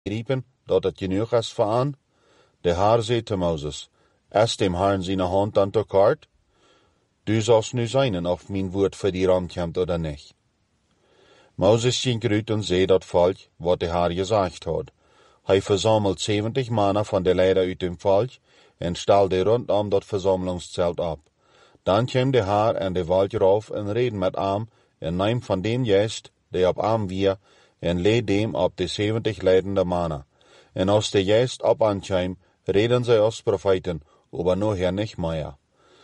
riepen, dat het genoeg is voor aan? De Heer zei te Moses, is dem Herrn zijn hand dan te kort? Du sollst nu zijn of mijn woord voor die aankomt oder nicht. Moses ging uit en zei dat volk, wat de Heer gezegd had. Hij verzamelt 70 mannen van de leider uit dem volk en stelde rondom dat verzamelingszelt op. Dan kwam de Heer en de wolk rauf en reden met hem en nam van dem Geest, die op hem weer, en leed dem op de 70 leidende mannen. En als de Geest op aankwam, reden zij als profeten, aber nachher nicht mehr.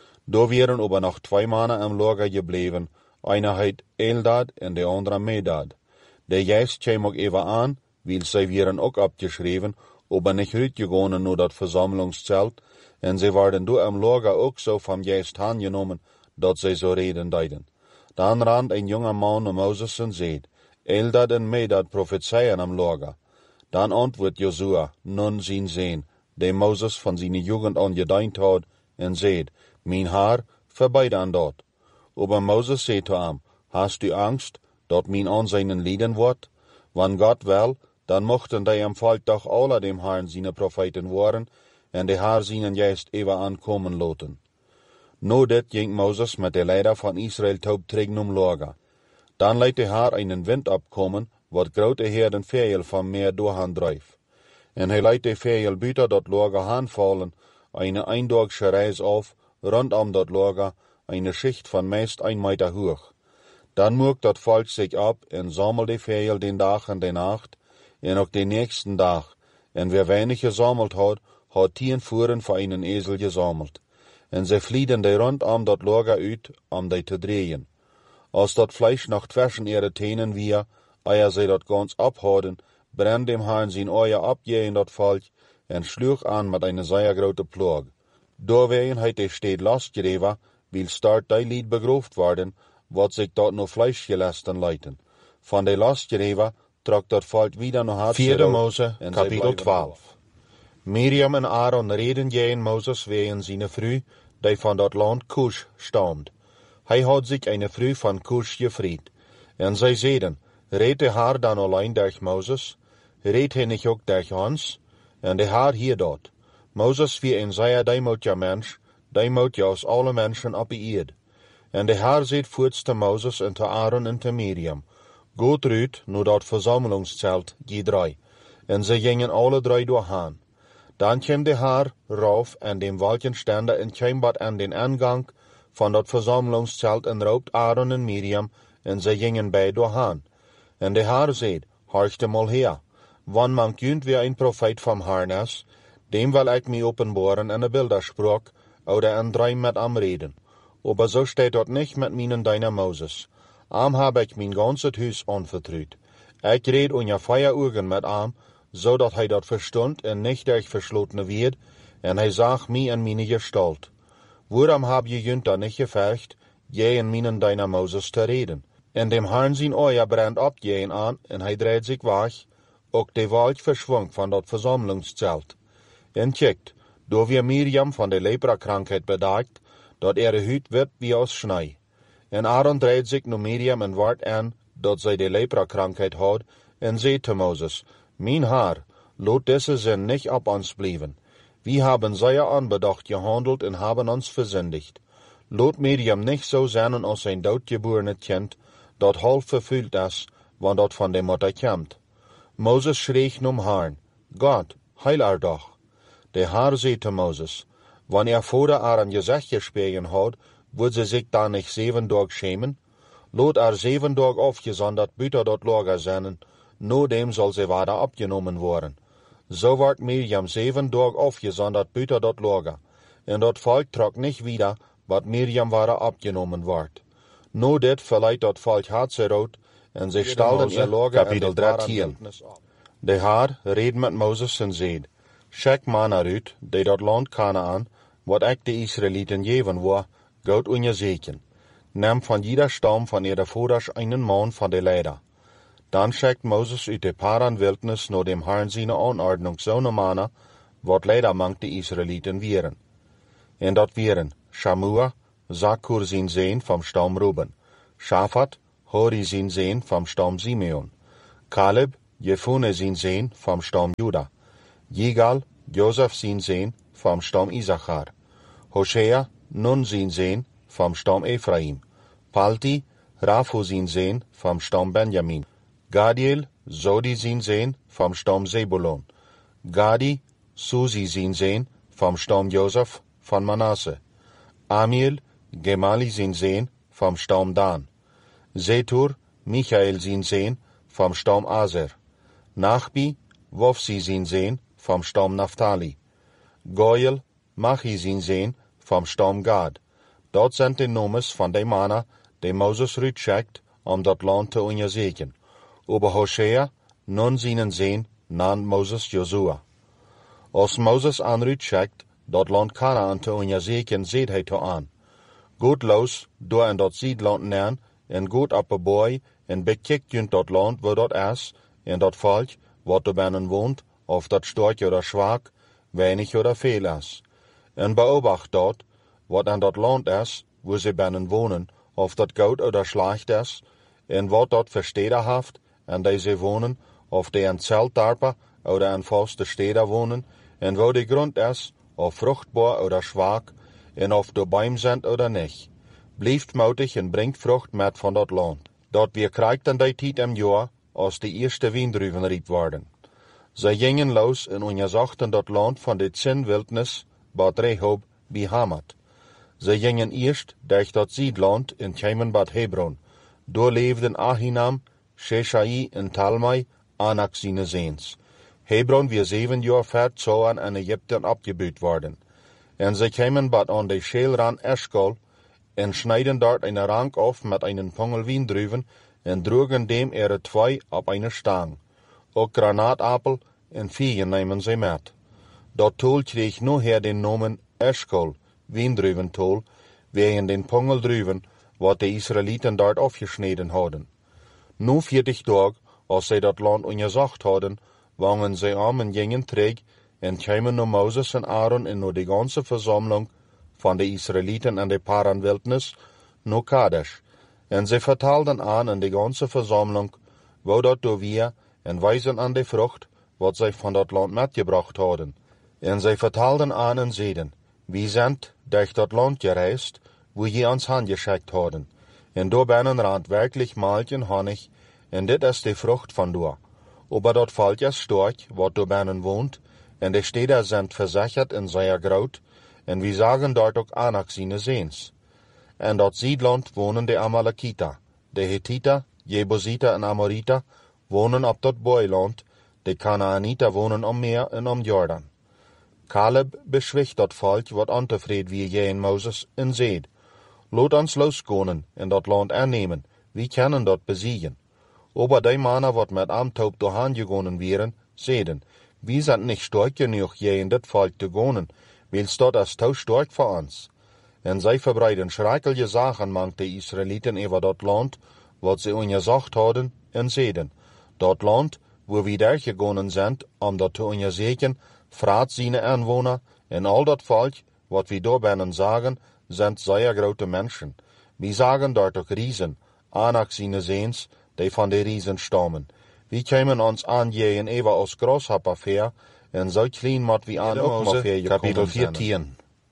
Da wären aber noch 2 mannen am Lager gebleven, einer heet Eldad en de andere Medad. De Geist kwam ook even aan, weil zij wären ook abgeschreven, aber nicht uitgegangen nur dat verzamelingszelt, en zij werden door am Lager ook zo van Geist aangenomen, dat zij zo reden deiden. Dan rand een jonge man naar Moses en zei, Eldad en Medad prophezeien am Lager. Dan antwoordt Josua, nun zien zijn, die Moses van zijn jugend aan gedient had, en zei, mijn Heer, verbeid aan dat. Aber Moses zei te hem, hast du Angst, dat mijn aan zijn lieden wordt? Wann Gott wil, dan mochten die am volk doch alle dem Herrn seine Propheten worden, en de Heer seinen Geist even aankomen laten. No dit ging Moses met de leider van Israël taub terug om Lager. Dan leidt de Heer einen wind opkomen, wat grote herden veel van meer doorhaan drijft. En hij leidt de veel buiten dat Lager aanvallen, eine eindagsche reis auf, rondom dat Lager, eine Schicht van meest 1 Meter hoog. Dan moekt dat volk zich op en sammelde veel den dag en de nacht, en ook de nächsten dag. En wer weinig gesammelt had, had 10 voeren voor einen Esel gesammelt. En ze vlieden de rondom dat Lager uit, om die te drehen. Als dat Fleisch noch zwischen ihre Tenen wir, eer sie dat ganz abhouden, brennt dem Herrn sein Eier ab in dat Volk, en schlug an mit einer sehr grote Plag. Doorwegen heit de steed lastgegeven, wil start die lied begroofd worden, wat zich dat no Fleisch gelasten leiten. Van de lastgegeven trok dat volk wieder no hart. 4 Mose, kapitel 12. Miriam en Aaron reden gegen Moses wegen seine Frau, die van dat land Kusch stammt. Hij had zich eine Frau van Kusch gefried. En zij zeiden, reed de Heer dan alleen durch Moses? Reed hij niet ook durch ons? En de Heer hier dat. Moses wie een zeer deimotiger Mensch, deimotiger als alle Menschen op de eerd. En de Heer zei voorts te Moses en te Aaron en te Miriam, Goed uit, nu dat verzamelingszelt, die 3. En ze gingen alle 3 doorheen. Dan kwam de Heer rauf en dem Wolkenständer en kwam bad aan den aangang van dat verzamelingszelt en roopt Aaron en Miriam en ze gingen bij doorheen. En de Heer zei, horchte mal her, wann man kunt weer een profeet van Herrn is, dem wil ik mij openbaren en een bildersprok, oder een dream met am reden. Aber so steht dort nicht mit meinen deiner Moses. Am habe ich mein ganzes Haus anvertraut. Ich red unja Feieraugen mit am, so dat hij dat verstund en nicht durch verschlotene wird, en hij zag mij en meine Gestalt. Waarom hab je junt dan nicht gevercht, je en meinen deiner Moses te reden? En dem Herrn zijn Eier brennt op je aan, en hij dreht zich weg, ook de wolk verschwang van dat verzamelingszelt. En kijkt, door wir Miriam van de Lepra-krankheid bedacht, dat huid werd wie aus Schnee. En Aaron dreht zich naar Miriam en wordt aan, dat zij de Lepra-krankheid had, en zei te Moses, Mijn Heer, laat deze zin nicht op ons blijven. Wir haben sehr anbedacht gehandelt en haben ons versündigt. Laat Miriam nicht so zijn als een doodgeborene Kind, dat half verfüllt is, want dat van de Mutter komt. Moses schreeg nom Herrn, Gott, heil doch. De Heer zei te Moses, wanneer Vater een gezicht gesproken had, wordt ze zich dan niet 7 Tage schämen? Laat 7 Tage afgezonderd buiten dat lager zijn, no dem zal ze wieder abgenommen worden. So wordt Miriam 7 Tage afgezonderd buiten dat lager, en dat volk trok niet wieder, wat Miriam wieder abgenommen wordt. No dit verleiht dat volk hartzerood, en ze stalden ihr lager kapitel 13. De Heer reed met Moses en zei, Schek mannen uit, die dat land Kanaan, wat ik de Israëlieten geven wil, goud unje zeken. Neem van jeder stam van ihre vaders einen man van de leider. Dan schickt Moses uit de Paran-Wildnis naar dem Herrn seine Anordnung zo'n mannen, wat leidermank de Israëlieten wieren. En dat wieren Shamua, Zakur zijn zoon vom stam Ruben, Shaphat, Hori zijn zoon vom stam Simeon, Caleb, Jefune zijn Sehn vom Stamm Juda. Jigal, Josef zijn Sehn vom Stamm Isachar. Hosea, Nun zijn Sehn vom Stamm Ephraim. Palti, Raphu zijn Sehn vom Stamm Benjamin. Gadiel, Zodi zijn Sehn vom Stamm Zebulon. Gadi, Susi zijn Sehn vom Stamm Josef von Manasse. Amiel, Gemali zijn Sehn vom Stamm Dan. Zetur, Michael zijn Sehn vom Stamm Aser. Nachbi, Wofsi zijn Sehn vom Stamm Naphtali. Goyel, Machi zijn Sehn vom Stamm Gad. Dat zijn de nomes van de mannen die Moses uitschickt om dat land te onderzoeken. Over Hosea, nun zijn Sehn nan Moses Josua. Als Moses aanuitschickt dat land Kanaan te onderzoeken, zet hij te aan. Goed los, door in dat ziedland nern, en goed op een boy, en bekijkt junt dat land waar dat is, en dat volk, wat er binnen woont, of dat sterk oder zwak, weinig oder veel is. En beobacht dat, wat aan dat land is, waar ze binnen wonen, of dat goed oder slecht is, en wat dat voor steden heeft, en die ze wonen, of die in zeltdorpen oder in vaste steden wonen, en waar de grond is, of vruchtbaar oder zwak, en of de boom zijn oder niet. Blijft moutig en brengt vrucht met van dat land. Dat weer krijgt in die tijd im jaar, als de eerste wijndruiven riep worden. Zij gingen los en onderzochten dat land van de 10 wildnis, Bad Rehob, bij Hamat. Zij gingen eerst durch dat ziedland en kwamen Bad Hebron. Doorleefden Ahinam, Sheshai en Talmai, Anak zijn Zeens. Hebron weer 7 jaar ver zouden in Egypten abgebuut worden. En zij kwamen Bad aan de Scheelrand Eschkol, en schneiden dort eine Rank auf mit einen Pongel Wiendruiven en droegen dem 2 op eine Stang. Ook Granatapel en Figen nemen zij met. Dat tol kreeg nu her den Namen Eschkol, Wiendruiventol, wegen den Pongeldruiven, wat de Israëlieten dort afgesneden hadden. Nu 40 Tage, als zij dat land onderzocht hadden, wangen zij om en gingen terug en kwamen naar Moses en Aaron en naar de ganze Versammlung van de Israëlieten en de Paranwildnis, naar Kadesh. En zij vertelden aan in de ganze Versammlung, wo dat door wir, en wijzen aan de vrucht, wat zij van dat land metgebracht hadden. En zij vertelden aan en zeiden, wie zijn durch dat land gereisd, wo je ons handgeschickt hadden. En door binnen rand werkelijk Malch en Honig, en dit is de vrucht van door. Aber dat volk is sterk, wat door binnen woont, en de steden zijn verzekerd en zeer groot, en we zagen dort ook Anak zijn Zeens. En dat ziedland wonen de Amalekita, de Hethiter, Jebusiter en Amoriter wonen op dat boeiland, de Kanaaniter wonen om Meer en om Jordan. Caleb beschwicht dat volk wat ontevreden wie je in Moses en zeed. Laat ons losgonen en dat land aannemen, wie kunnen dat besiegen. Aber die mannen wat met Amtaub doorheen gegonen wären, zeiden, wie sind nicht stark genug je in dit volk te gonen, wils dat is te stark voor ons. En zij verbreiden schrijkelige zaken mang de Israëlieten over dat land, wat ze onderzocht hadden, en zeiden, dat land, wo we daar gegonen zijn, om dat te onderzoeken, vraat zijn aanwoner, en al dat volk, wat we daar binnen zagen, zijn zeer grote mensen. We zagen dort ook riesen, Anak zijn Zeens, die van de riesen stammen. We kwamen ons aangeven even als grasshopper en zo klein mat wie aan ook maar ver Kapitel 14.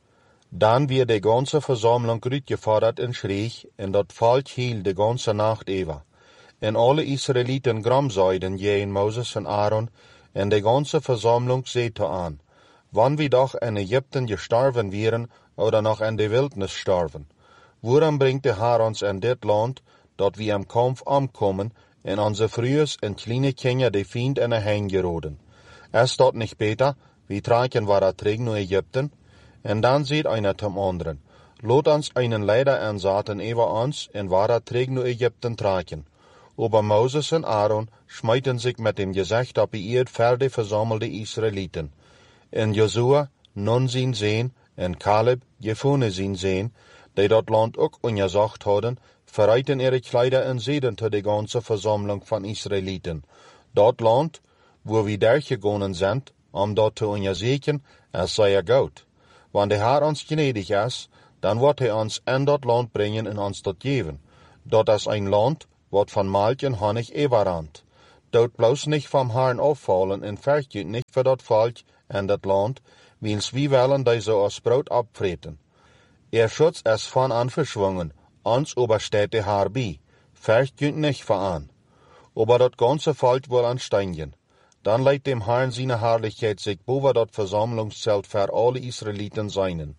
Dan weer de ganze Versammlung uitgefordert en schreeg, en dat volk hield de ganze Nacht even. En alle Israëlieten gramzeiden je Moses en Aaron, en de ganze Versammlung zette aan, wann we doch in Egypten gestorven wären oder noch in de Wildnis sterven. Waarom brengt de Heer ons in dit land, dat we im Kampf omkomen, en onze vrouwen en kleine kinderen de Feind in de Hang geroden? Is dat nicht beter, wie traken wir terug naar Egypten? En dan zegt einer zum anderen, laat ons einen Leider ansaten über uns, en wir terug naar Egypten traken. Aber Moses en Aaron schmeiten sich mit dem Gesicht op die verde versammelte Israëlieten. En Josua, Nun zijn Sehn, en Caleb, Jefune zijn Sehn, die dat land ook onderzocht hadden, verreiten ihre Kleider en zeiden te de ganze Versammlung van Israëlieten. Dat land, wo we daar gegonen zijn, om dat te onderzoeken, is zeer goed. Wanneer de Heer ons gnädig is, dan wordt hij ons in dat land brengen en ons dat geven. Dat is een land, wat van Malch en Honig überrannt. dort bloos nicht vom Herrn auffallen en vergeet nicht für dat Volk en dat Land, wils wie wollen diese aus Brot abfreten. Schutz es von an verschwungen, ans obersteht der Herr bei, vergeet nicht von an. Aber dat ganze Volk wohl ansteigen. Dann leiht dem Herrn seine Herrlichkeit sich boven dat Versammlungszelt für alle Israeliten seinen.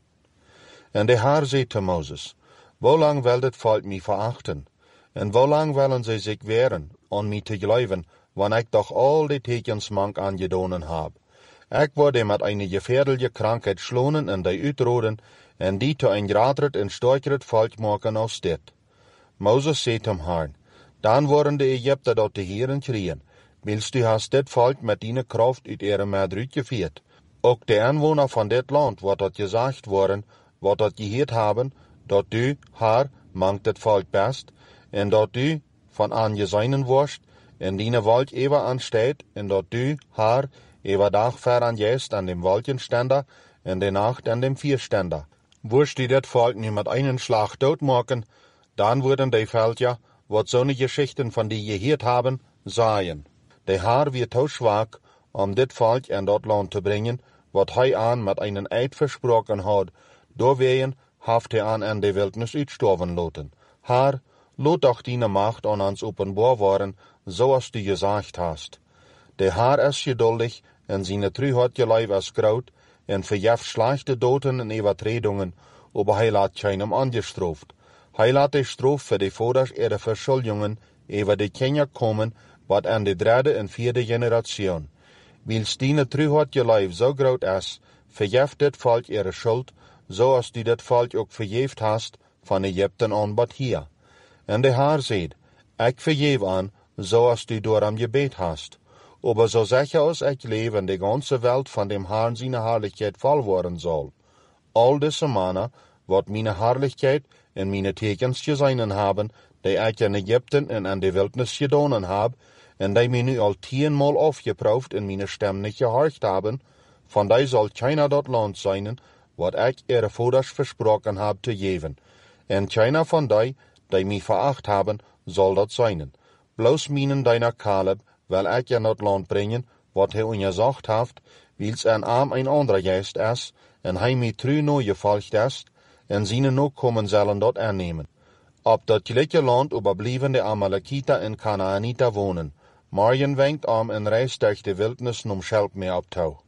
En der Herr sagt zu Moses, wo lang will das Volk mich verachten? En wo lang wollen sie sich wehren, an mich zu glauben, wann ich doch all die Tekensmank angedonen hab? Ich wurde mit einer gefährliche Krankheit schlonen en die uitroden, en die zu ein gradret en stärkeret Volk machen als dit. Moses sagt zum Herrn, dann worden die Ägypter dort die Heeren kriegen, wils du hast dit Volk mit deiner Kraft uit ihre Mäd uitgeführt. Auch die Anwohner von dit Land, wat dat gesagt worden, wat dat gehört haben, dat du, Herr, mangt dit Volk best, en dat du von an geseinen wirst, en deine Wald ewer ansteht, en dat du, Herr, ewer Tag ver an jest an dem Wolkenständer, en de Nacht an dem Vierständer. Wirst du dit Volk nicht mit einen Schlag tot machen, dann würden die Völker, wat so ne Geschichten von die gehört haben, sagen. Der Herr wird so schwach, dit Volk in dat Land zu bringen, wat hij an mit einen Eid versprochen hat, doorwegen haft an de Wildnis uitstorven laten. Herr, lot doch deine Macht an uns openbaar worden, so als du gesagt hast. Der Herr ist geduldig, en seine Treuheit geleib ist groot, en verjeft schlechte Doten en Übertretungen, aber hij laat keinem angestraft. Hij laat de straf für die Vaters ihre Verschuldungen über die Kinder kommen, wat an de derde en vierde Generation. Wils deine Treuheit geleib so groot ist, verjeft dit Volk ihre Schuld, so als du dit Volk ook verjeft hast, von Ägypten an bat hier. En de Herr sagt, ich verjef an, so als du door am Gebet hast. Aber so sicher als ich lebe, die ganze Welt von dem Herrn seine Herrlichkeit voll worden soll. All diese Männer, wat meine Herrlichkeit in meine Tekens gesehen haben, die ich in Ägypten en an die Wildnis gedonen hab, en die mir nu al 10-mal aufgeprüft en meine Stimme nicht gehorcht haben, von die soll keiner dort Land sein, wat ich ihre Vaters versprochen hab zu geben. En keiner von die mich veracht haben, soll dort sein. Bloß meinen deiner Kaleb, will ich in dat Land bringen, wat hij ungesagt haft, wils ein anderer Geist ist, en hij mich treu no gefolgt ist, en seine no kommen sollen dort annehmen. Op dat gelijke Land überblieben die Amalekiter en Kanaaniter wohnen. Morgen wenkt en reist durch die Wildnis Schelpmeer op touw.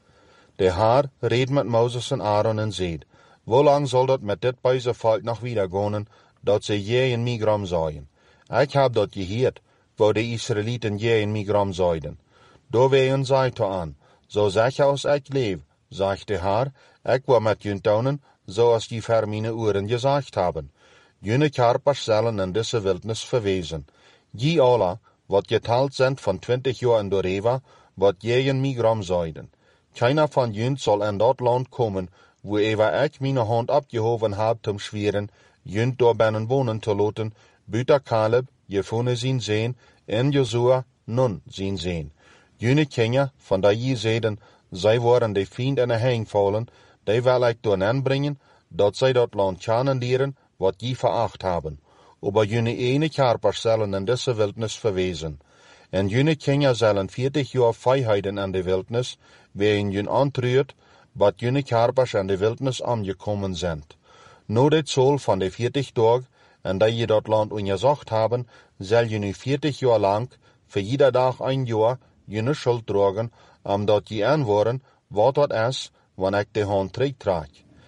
Der Herr redt mit Moses en Aaron en zegt, wo lang soll dat met dit beise Volk noch wiedergehen, dat sie je in Migrom seien? Ich hab dat gehört, wo die Israeliten je in Migrom seiden. Doorwegen sagt an, so sicher als ich lebe, sagt der Herr, ich will mit jün taunen, so als die ver meine Uhren gesagt haben. Jüne Karpers sollen in diese Wildnis verwesen. Die alle, wat geteilt sind von 20 Jahren door Eva, wat je in Migrom seiden. Keiner von jün soll in dat Land kommen, wo Eva ich meine Hand abgehoben hab zum Schweren, jün door binnen wohnen zu laten, büter Kaleb, Jefune sin sehen, en Josua nun sin sehen. Jüne Kinder, von der je sehen, zij waren de Fiend in de Hang fallen, die will ich door anbringen, dat zij dat Land kennenlernen, wat je veracht haben. Aber jüne ene Karpers sollen in diese Wildnis verwesen. En jüne Kinder sollen 40 Jahre Freiheiten in de Wildnis, wegen jün antrüht, wat jüne Karpers in de Wildnis angekommen sind. No de Zoll von de 40 Tage, en die je dat Land ungesagt haben, soll jüne 40 Jahre lang, für jeder Tag ein Jahr, jüne Schuld tragen, dat je aanwoorden, wat dat is, wanneer ik de hand terugtrag.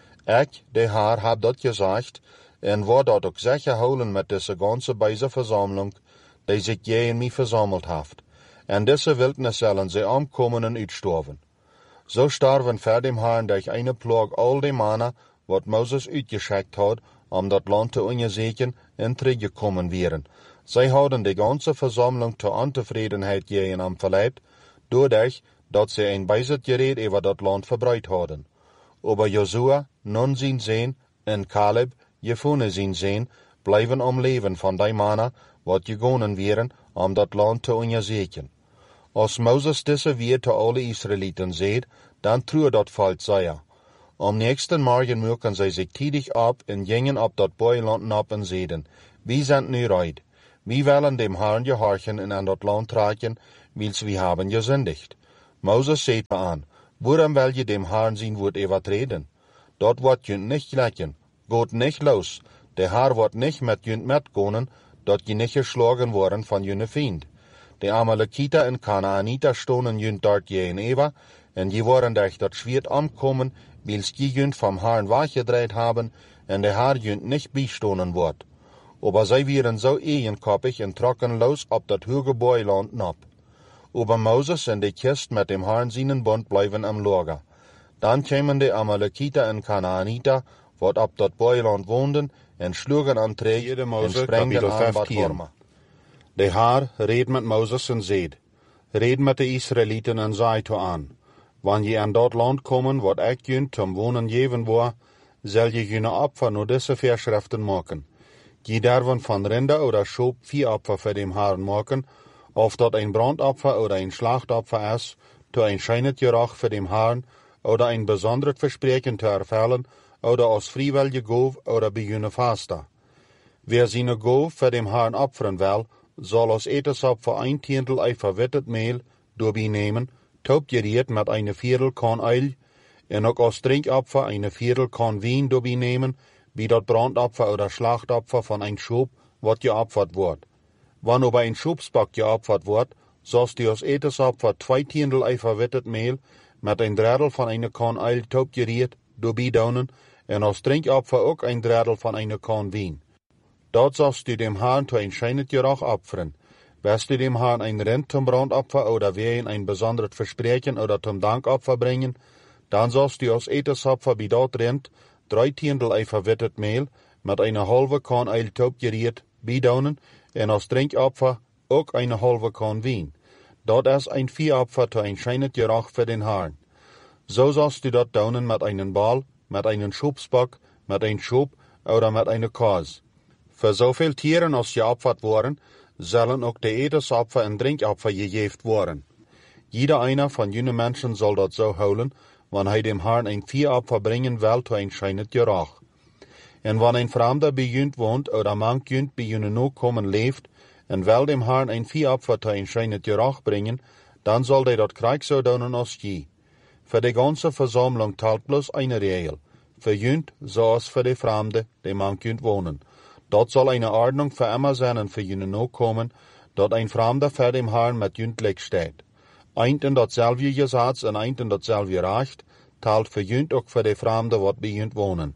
Ik, de Herr, hab dat gezegd, en word dat ook zeker houden met deze ganze beise Versammlung, die zich je in mij verzameld heeft. En deze Wildnis zullen ze omkomen en uitstorven. So starven ver dem Herrn durch eine Plage all die Männer, wat Moses uitgeschickt hat, dat Land te onderzoeken en teruggekommen wären. Zij hadden de ganze Versammlung zur Untevredenheit gehen am verleibt, doordat dat sie ein Beisitgerät über dat Land verbreitet hadden. Aber Josua, Nun sin Sehen, en Kaleb, Jefune sin Sehen, bleiben am Leben von die Männer, wat gegangen wären, dat Land te onderzoeken. Als Moses diese weer te alle Israeliten seht, dann true dat Volk sehr. Am nächsten Morgen mögen sie sich tidig ab en gingen ab dat Beuland ab en sehen, wie sind nu reid? Wir wollen dem Herrn gehorchen und an das Land tragen, wils wir haben gesündigt. Moses sagte an, woran will je dem Herrn sein Wort übertreten? Dort wird jünd nicht gleichen, geht nicht los, der Herr wird nicht mit jünd mitgehen, dort je nicht geschlagen worden von jüne Feind. Die Amalekiter und Kanaaniter stonden jünd dort je in Eva, und je waren durch das Schwert ankommen, wils je jünd vom Herrn weggedreht haben, und der Herr jünd nicht beistonen wird. Aber sie wären so eigenkoppig und trocken los ab dat hoge Beuland ab. Aber Moses und die Kist mit dem Herrn seinen Bund bleiben am Lager. Dann kämen die Amalekiter und Kanaaniter, wat ab dat Beuland wohnden, und schlugen an Träger und sprengten an Batvorma. Der Herr redet mit Moses und sagt, red mit den Israeliten und sagt an, wann je an dat Land kommen, wat ich jünd zum Wohnen geben war, soll je jüne Opfer nur diese Verschriften machen. Je derven von Rinder oder Schop 4 Opfer für dem Herrn machen, of dat ein Brandopfer oder ein Schlachtopfer ist, to ein scheinet Geruch für dem Herrn, oder ein besonderes Versprechen zu erfüllen, oder aus freiwillige Gov oder bei jüne Faster. Wer seine Gov für dem Herrn opfern will, soll aus Etesopfer 1 Tientel ei verwittet Mehl dabei nehmen, taubgeriert mit eine Viertel Korn Eil, und auch aus Trinkopfer eine Viertel Korn Wein dabei nehmen, wie dat Brandopfer oder Schlachtopfer von ein Schub, wat geopfert wird. Wann aber ein Schubsbock geopfert wird, sollst du aus Etesopfer 2 Tientel ei verwittet Mehl mit ein Drittel von eine Korn Eil taubgeriert dabei daunen, und aus Trinkopfer auch ein Drittel von eine Korn Wein. Dort sollst du dem Herrn zu ein scheinet Geruch opfern. Wirst du dem Herrn ein Rind zum Brandopfer oder wen ein besonderes Versprechen oder zum Dankopfer bringen, dann sollst du aus Etesopfer bei dort Rind 3 Tientel ei verwittet Mehl mit eine halbe Korn Eil taubgeriert bidaunen und aus Trinkopfer auch eine halbe Korn Wein. Dort ist ein Viehopfer zu ein scheinet Geruch für den Herrn. So sollst du dort daunen mit einem Ball, mit einem Schubsbock, mit einem Schub oder mit einer Kors. Für so viel Tieren als geopfert worden, sollen auch die Etesopfer und Trinkopfer gegeben worden. Jeder einer von jenen Menschen soll dort so holen, wann er dem Herrn ein Viehopfer bringen will, zu ein scheinet Geruch. Und wenn ein Fremder bei jünd wohnt oder manch jünd bei jenen Nachkommen lebt, und will dem Herrn ein Viehopfer zu ein scheinet Geruch bringen, dann soll der dort Krieg so daunen als je. Für die ganze Versammlung teilt bloß eine Regel. Für jünd, so als für die Fremde, die manch jünd wohnen. Dort soll eine Ordnung für immer sein und für jene Nachkommen, dort ein Fremder für dem Herrn mit jündlich steht. Eint in dasselbe Gesetz und eint in dasselbe Recht, teilt für jünd auch für die Fremde, wat bei jünd wohnen.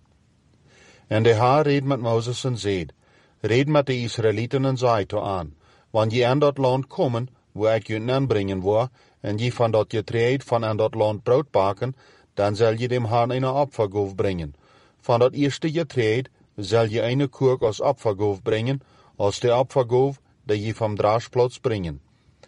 Und der Herr redet mit Moses und sagt, red mit den Israeliten und sagt an, wann je an dat Land kommen, wo ich jünd anbringen war, und je von dat Getreid von an dat Land Brot backen, dann soll je dem Herrn eine Opfergabe bringen. Von dat erste Getreid soll je eine Kurk als Opfergabe bringen, als die Opfergabe, die je vom Draschplatz bringen.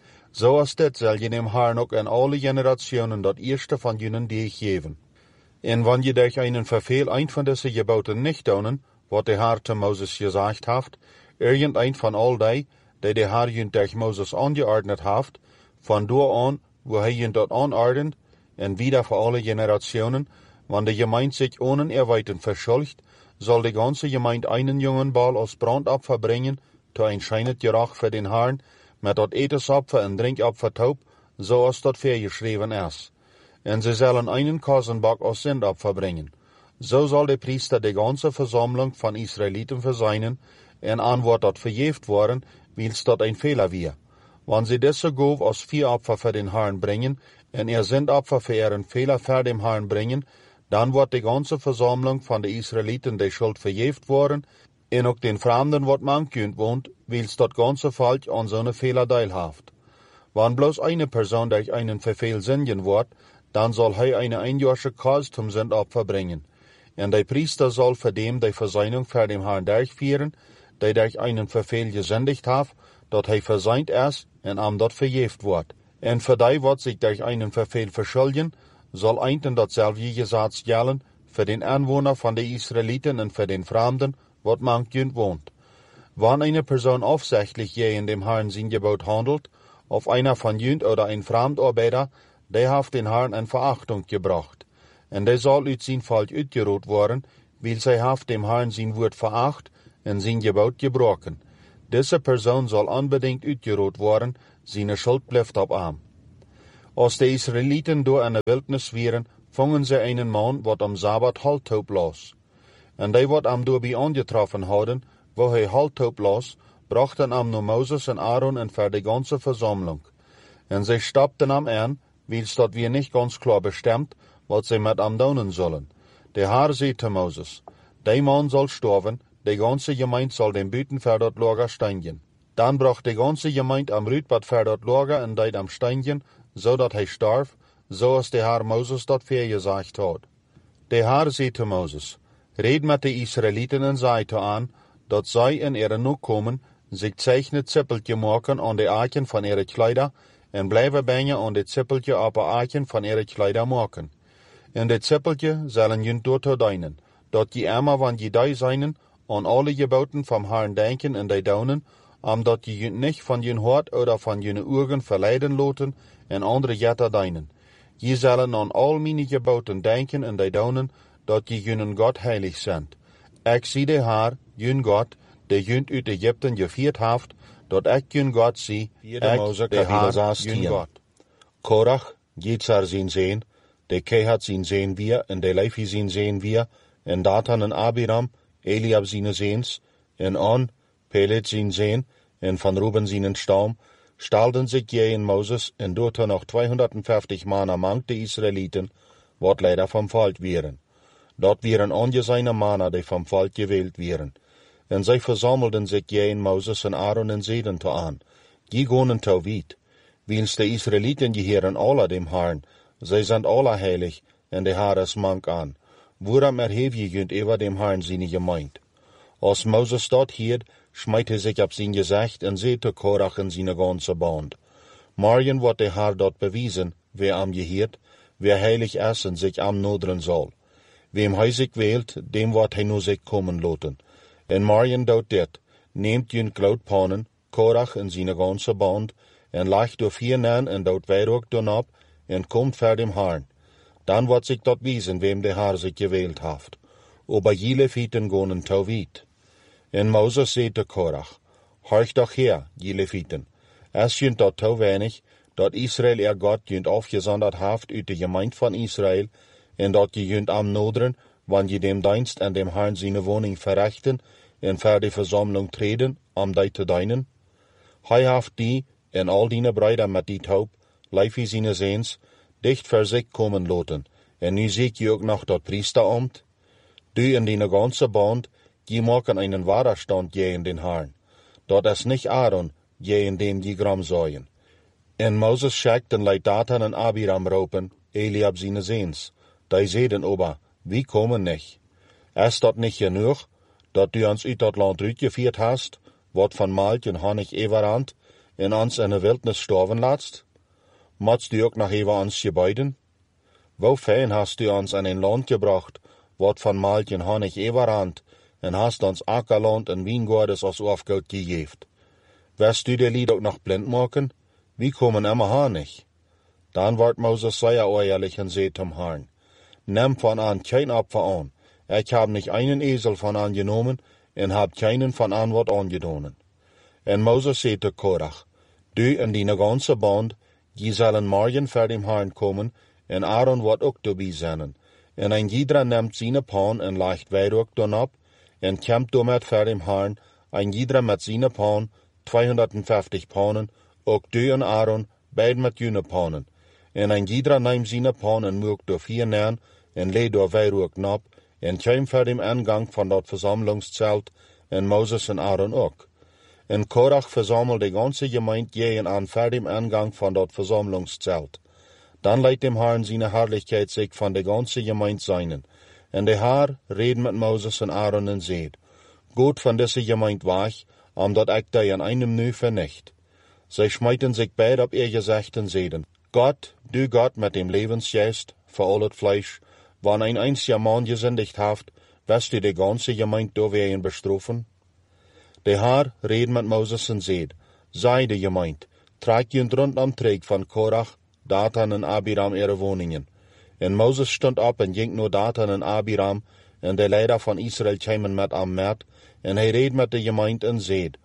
So als dit soll je dem Herrn auch in alle Generationen dat erste von jenen die ich geben. Und wenn je durch einen Verfehl ein von diesen Geboten nicht tun, wat der Herr zu Moses gesagt hat, irgendein von all die der Herr jünd durch Moses angeordnet hat, von da an, wo er jünd dort anordnet, und wieder für alle Generationen, wenn die Gemeinde sich ohne Erweitern verschuldigt, soll die ganze Gemeinde einen jungen Ball als Brandopfer bringen, zu ein scheinet Geruch für den Herrn, mit dort Etesopfer und Trinkopfer taub, so als dort geschrieben ist. Und sie sollen einen Kassenbock als Sündopfer bringen. So soll der Priester die ganze Versammlung von Israeliten verseinen, und an wird dort verjäft worden, wils dort ein Fehler wir. Wenn sie diese Gabe als Viehopfer für den Herrn bringen, und ihr Sündopfer für ihren Fehler für den Herrn bringen, dann wird die ganze Versammlung von den Israeliten die Schuld verjäft worden, und auch den Fremden, wat manchjünd wohnt, wils dort ganze Volk an so eine Fehler teilhaft. Wenn bloß eine Person durch einen Verfehl sündigen wird, dann soll er eine einjährige Kause zum Sündopfer bringen. Und der Priester soll für dem die Versöhnung für den Herrn durchführen, der durch einen Verfehl gesündigt hat, dort er verseint ist und am dort verjäft wird. Und für die, wat sich durch einen Verfehl verschuldigen, soll einten dasselbe Gesetz gelten für den Anwohner von den Israeliten und für den Fremden, wat manchjünd wohnt. Wenn eine Person aufsichtlich je in dem Herrn sein Gebot handelt, auf einer von jünd oder ein Fremdarbeiter, der hat den Herrn in Verachtung gebracht. Und der soll uit sein Volk uitgeroet worden, weil sie hat dem Herrn sein Wort veracht und sein Gebot gebrochen. Diese Person soll unbedingt uitgeroot worden, seine Schuld blijft op arm. Als de Israeliten door in de wildnis wieren, vangen ze einen man, wat am Sabbat halthoop los. En die wat am door bij aangetroffen hadden, wo hij halthoop los, brachten am nur Moses en Aaron en voor de ganze Versammlung. En zij stapten am an, wils dat wir nicht ganz klar bestimmt, wat zij met am doen sollen. De Herr zei te Moses, die man soll sterven, de ganze Gemeinde soll den Büten für dat Lager steigen. Dan bracht de ganze Gemeinde am Rütbad für dat Lager en deed am steigen, zodat hij starf, zoals de Herr Moses dat voorgezegd had. De Herr zei te Moses, red met de Israeliten en zei te aan, dat zij in ihre nakomen zich zeichnet zippeltje maken aan de aken van ihre kleider en blijven bijna aan de zippeltje op de aken van ihre kleider maken. En dit zippeltje zullen jun door deinen, dat je immer van je die zijn, aan alle geboten vom Herrn denken en die daunen, omdat je jun nicht van je hart oder van je ogen verleiden laten en andere jetter deinen. Je zullen aan al meine geboten denken en die daunen, dat je jun God heilig zijn. Ik zie de Herr, jun God, de jun uit Egypten gevierd heeft, dat ik jun God zie, ik de Herr, jun God. Korach, Jezar zijn zeen, de Kehat zijn zeen wir, en de Levi zijn zeen wir, en Datan en Abiram, Eliab zijn zeens, en On, Pelet zijn zeen, en van Ruben zijn Staum, stalden zich je in Moses, en doorten nog 250 Mann among de Israeliten, wat leider vom Volk wären. Dort wären ongeseine Männer, die vom Volk gewählt wären. En zij versammelden zich je in Moses en Aaron en zeiden te aan, die gonen te weit, wils de Israeliten gehören alle dem Herrn, zij zijn alle heilig, en de Herr is mank aan. Waarom erheb je junt über dem Herrn seine Gemeinde? Als Moses dort hielt, schmeit hij zich op zijn gezicht en zei te Korach en zijn ganze Band. Morgen wordt de Herr dort bewiesen, wer am gehiert, wer heilig is en zich am noderen zal. Wem hij zich wählt, dem wordt hij nu zich komen laten. En morgen doet dit, neemt jun Kloutpanen, Korach en zijn ganze Band, en legt door 4 nan en doet wierook doen op, en komt voor dem Herrn. Dan wordt zich dat wiesen, wem de Herr zich gewählt heeft. Aber je Leviten gonen te weit. En Moses zei te Korach, horch doch her, je Leviten. Es junt dat te weinig, dat Israel Gott junt afgezonderd heeft uit de gemeinde van Israel, en dat je junt am noderen, wanneer je dem dienst en dem Herrn seine woning verrechten, en voor de Versammlung treden, om die te dienen. Hij heeft die, en al die Brüder met die Taub, Levi seine Seens, dicht voor zich komen laten, en nu zie je ook nog dat Priesteramt. Du in die ganze Band, die maken einen Widerstand gegen den Herrn. Dat is nicht Aaron, gegen den die gram säuen. En Moses schickt den Leid Datan en Abiram ropen, Eliab seine Seens. Die zeiden aber, wie kommen nicht? Ist dat nicht genug, dat du uns uit dat Land uitgeführt hast, wat van Malch en Honig everand, en ons in de wildnis sterven laatst? Moest du ook nog even ons gebeiden? Wo fein hast du ons in een Land gebracht, wat van Malch en Honig everand, en hast ons Ackerland en Wijngaarden als Aufgoed gegeven? Wirst du de Lied ook nog blind maken? Wie kommen immer Honig? Dan wordt Moses sehr ehrlich en zei zum Herrn, nimm von an kein Opfer an. Ich hab nicht einen Esel von an genommen, en hab keinen von an wat angedonen. En Moses zei te Korach, du en die ganze Band, die zullen morgen voor dem Herrn komen, en Aaron wordt ook dabei zijn. En ein jeder nimmt seine Pan en legt wierook dan op, en kämmt damit voor dem Herrn, ein jeder met seine Pan, 250 Panen, ook du en Aaron, beid met june Panen. En ein jeder neemt seine Pan en moek door 4 nan, en leed door wierook nap, en kwam voor dem Eingang van dat Versammlungszelt, en Moses en Aaron ook. En Korach versammelt de ganze Gemeinde jeden an vor dem Eingang van dat Versammlungszelt. Dan leidt dem Herrn seine Herrlichkeit sich van de ganze Gemeinde seinen. En de Herr redt met Moses en Aaron en zeid, Gut van deze Gemeinde weg, omdat ik die in einem nu vernicht. Zij schmeiten sich beid op ihr Gesicht en zeiden, Gott, du Gott mit dem Lebensgeist, für all het Fleisch, wann ein einziger Mann gesündigt haft, wirst du die ganze Gemeinde doorwegen bestrafen? De Herr redt met Moses en zeid, sei de Gemeinde, trag junt rondom Träg van Korach, Datan en Abiram ihre woningen. En Moses stond op en ging naar Datan en Abiram, en de leider van Israël kwamen met am Mert, en hij reed met de gemeinde en zeid,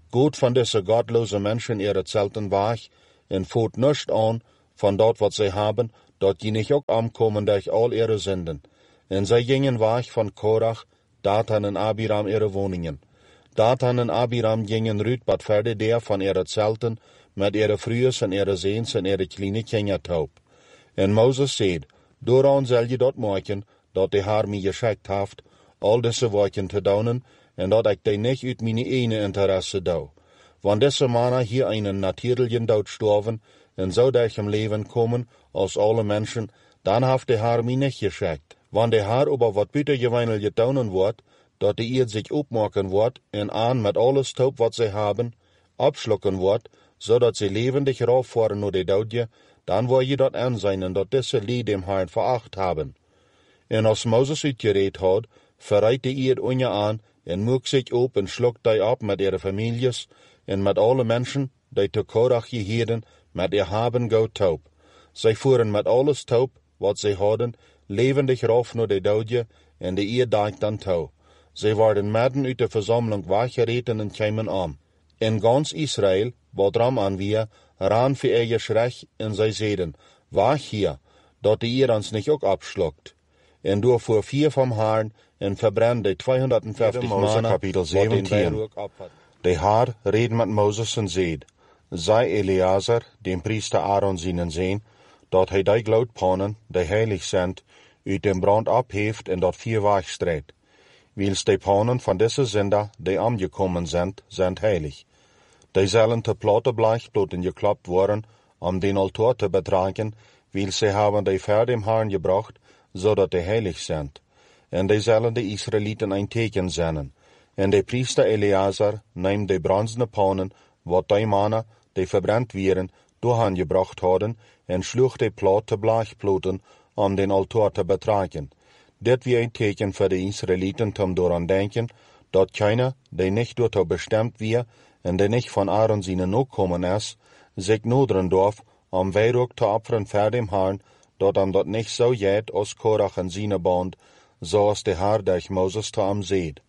Gut von diese gottlose Menschen ihre Zelten weg en voert nicht an von dort, was sie haben, dort die nicht auch ankommen durch all ihre Sünden. En sie gingen weg von Korach, Datan en Abiram ihre Wohnungen. Datan en Abiram gingen rüt bad verder der von ihre Zelten, met ihre Frühes en ihre Seens en ihre kleine Kinder taub. En Moses zei, dooraan zal je dat maken, dat de Heer mij geschickt heeft, al deze werken te doen, en dat ik die niet uit mijn ene interesse doe. Want deze mannen hier einen natuurlijken dood sterven, en zou durch im Leben kommen, als alle Menschen, dan heeft de Heer mij niet geschickt. Want de Heer over wat buitengewijnel gedaan wordt, dat de eerd zich opmaken wordt, en aan met alles taub wat ze hebben, abschlucken wordt, zodat ze levendig rauffahren naar de doodje, dan wil je dat aanzien en dat deze lied dem Herrn veracht hebben. En als Moses uitgereed had, verreit de eerd on je aan, en moek zich op en schluckt die ab met ihre families, en met alle mensen, die te Korach geheden, met ihr haben go taub. Zij voeren met alles taub, wat zij hadden, levendig rauf naar de doodje, en de eerd daagt dan touw. Zij worden midden uit de verzameling weggereten en kwamen aan. In ganz Israël, wat ram aan wir, ran für ihr Geschrech, en zij zeiden, weg hier, dat de eerd ons niet ook abschluckt. En door voor 4 vom Herrn, en verbrandde 250 Mannen, Kapitel 17. De Heer reed met Moses en zeid, sei Eleazar, dem Priester Aaron seinen Sehn, dat hij die Glautpannen, die heilig sind, uit dem Brand abheeft en dat 4 wegstreht. Wils die Pannen van deze Sünder, die angekommen sind heilig. Die zullen te Plattenblechbloten geklappt worden, den Altar te betragen, wils sie haben die vor dem Herrn gebracht, zodat die heilig sind. En die zullen de Israeliten ein Teken zenden. En de Priester Eleazar neemt de bronzene Pannen, wat die Mannen, die verbrannt wären, doorgebracht hadden, en sloeg de Plattenblechbloten, den Altar te betragen. Dit wie ein Teken für die Israeliten zum daran denken, dat keiner, der nicht dort bestimmt wir, en der nicht von Aaron seinen Nachkommen ist, sich noderen darf, Weihrauch zu opfern für dem Herrn, dat dat nicht so geht, als Korach en seine Band, so als der Herr durch Moses zu seht.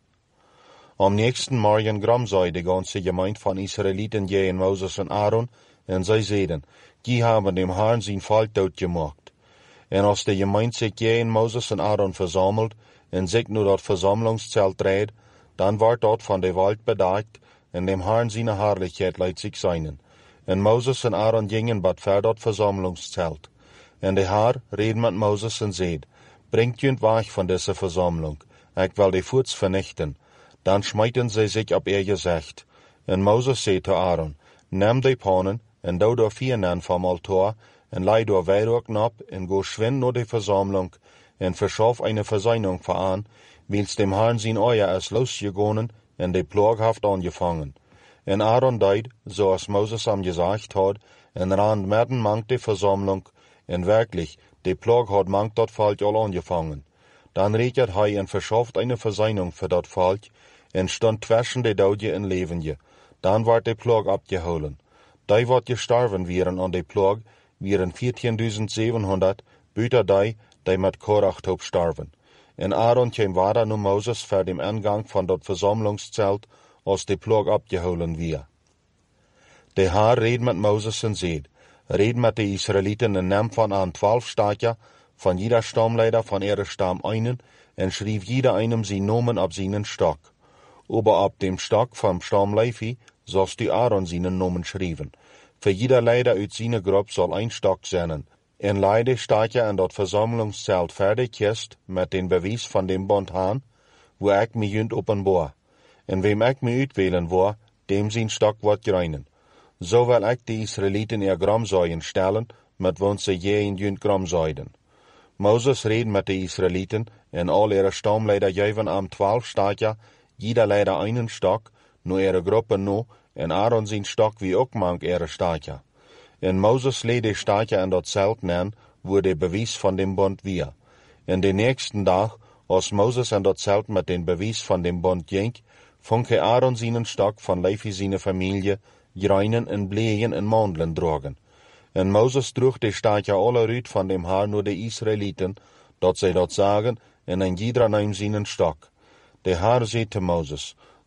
Am nächsten Morgen gram sei die ganze Gemeinde von Israeliten gegen Moses und Aaron, en zij zeiden, die haben dem Herrn sein Volk dood gemacht. En als de Gemeinde sich gegen Moses und Aaron versammelt, en sich nur dat Versammlungszelt dreht, dann wird dort von der Welt bedeckt, en dem Herrn seine Herrlichkeit leidt sich seinen. En Moses und Aaron gingen bad ver dat Versammlungszelt. En de Herr reed met Moses en zeid, bringt jünd weg von dieser Versammlung, ich will die Furz vernichten. Dann schmeiten sie sich ab ihr Gesicht. En Moses zei zu Aaron, nimm die Pannen, en doe door 4 vom Altar, en lei door Weihrauch ab, en go schwind naar de Versammlung, en verschaff eine Verseinung veran, wils dem Herrn sein Euer ist losgegangen, en de Plag haft angefangen. En Aaron deed, zoals Moses am gesagt hat, en ran mitten mank de Versammlung, en wirklich, de Plag hat mank dat Volk al angefangen. Dann regert hij en verschafft eine Verseinung für dat Volk, en stand zwischen de Doodje en Levendje. Dann ward de Plag abgeholen. Die wat gestorven wären an de Plag, wären 14.700, büter die met Korach taub starven. En Aaron kwam weiter naar Moses voor dem Eingang van dat Versammlungszelt, als de Plag abgeholen wir. De Herr reed met Moses en zeid, red met de Israeliten en neem van aan 12 Stadja, von jeder Stammleiter von ihrer Stamm einen, en schrieb jeder einem sein Nomen ab seinen Stock. Aber ab dem Stock vom Stamm Levi sollst du Aaron seinen Nomen schreiben. Für jeder Leiter uit seine Gruppe soll ein Stock sein. En Leiter steht ja in dat Versammlungszelt fertig ist, mit den Beweis von dem Bund han, wo ich mich jünd offenbar. En wem ich mich uitwählen war, dem sein Stock wird greinen. So will ich die Israeliten ihr Grammsäuen stellen, mit won sie je in jünd Grammsäuden. Moses reed met de Israeliten, en al ihre Stammleiter geven am 12 Stadja, jeder Leiter einen Stock, nur ihre Gruppe no, en Aaron sein Stock wie ook mank ihre Stadja. En Moses leed de Stadja in dat Zelt nen, wo de Beweis von dem Bund wir. En den nächsten Tag, als Moses in dat Zelt mit den Beweis von dem Bund ging, funke Aaron seinen Stock von Levi seine Familie, greinen en bleien en mandeln drogen. En Moses droeg de Stadja alle rüt von dem Haar nur de Israeliten, dat zij dat sagen, en ein jeder nahm seinen Stock. De Haar zei te Moses,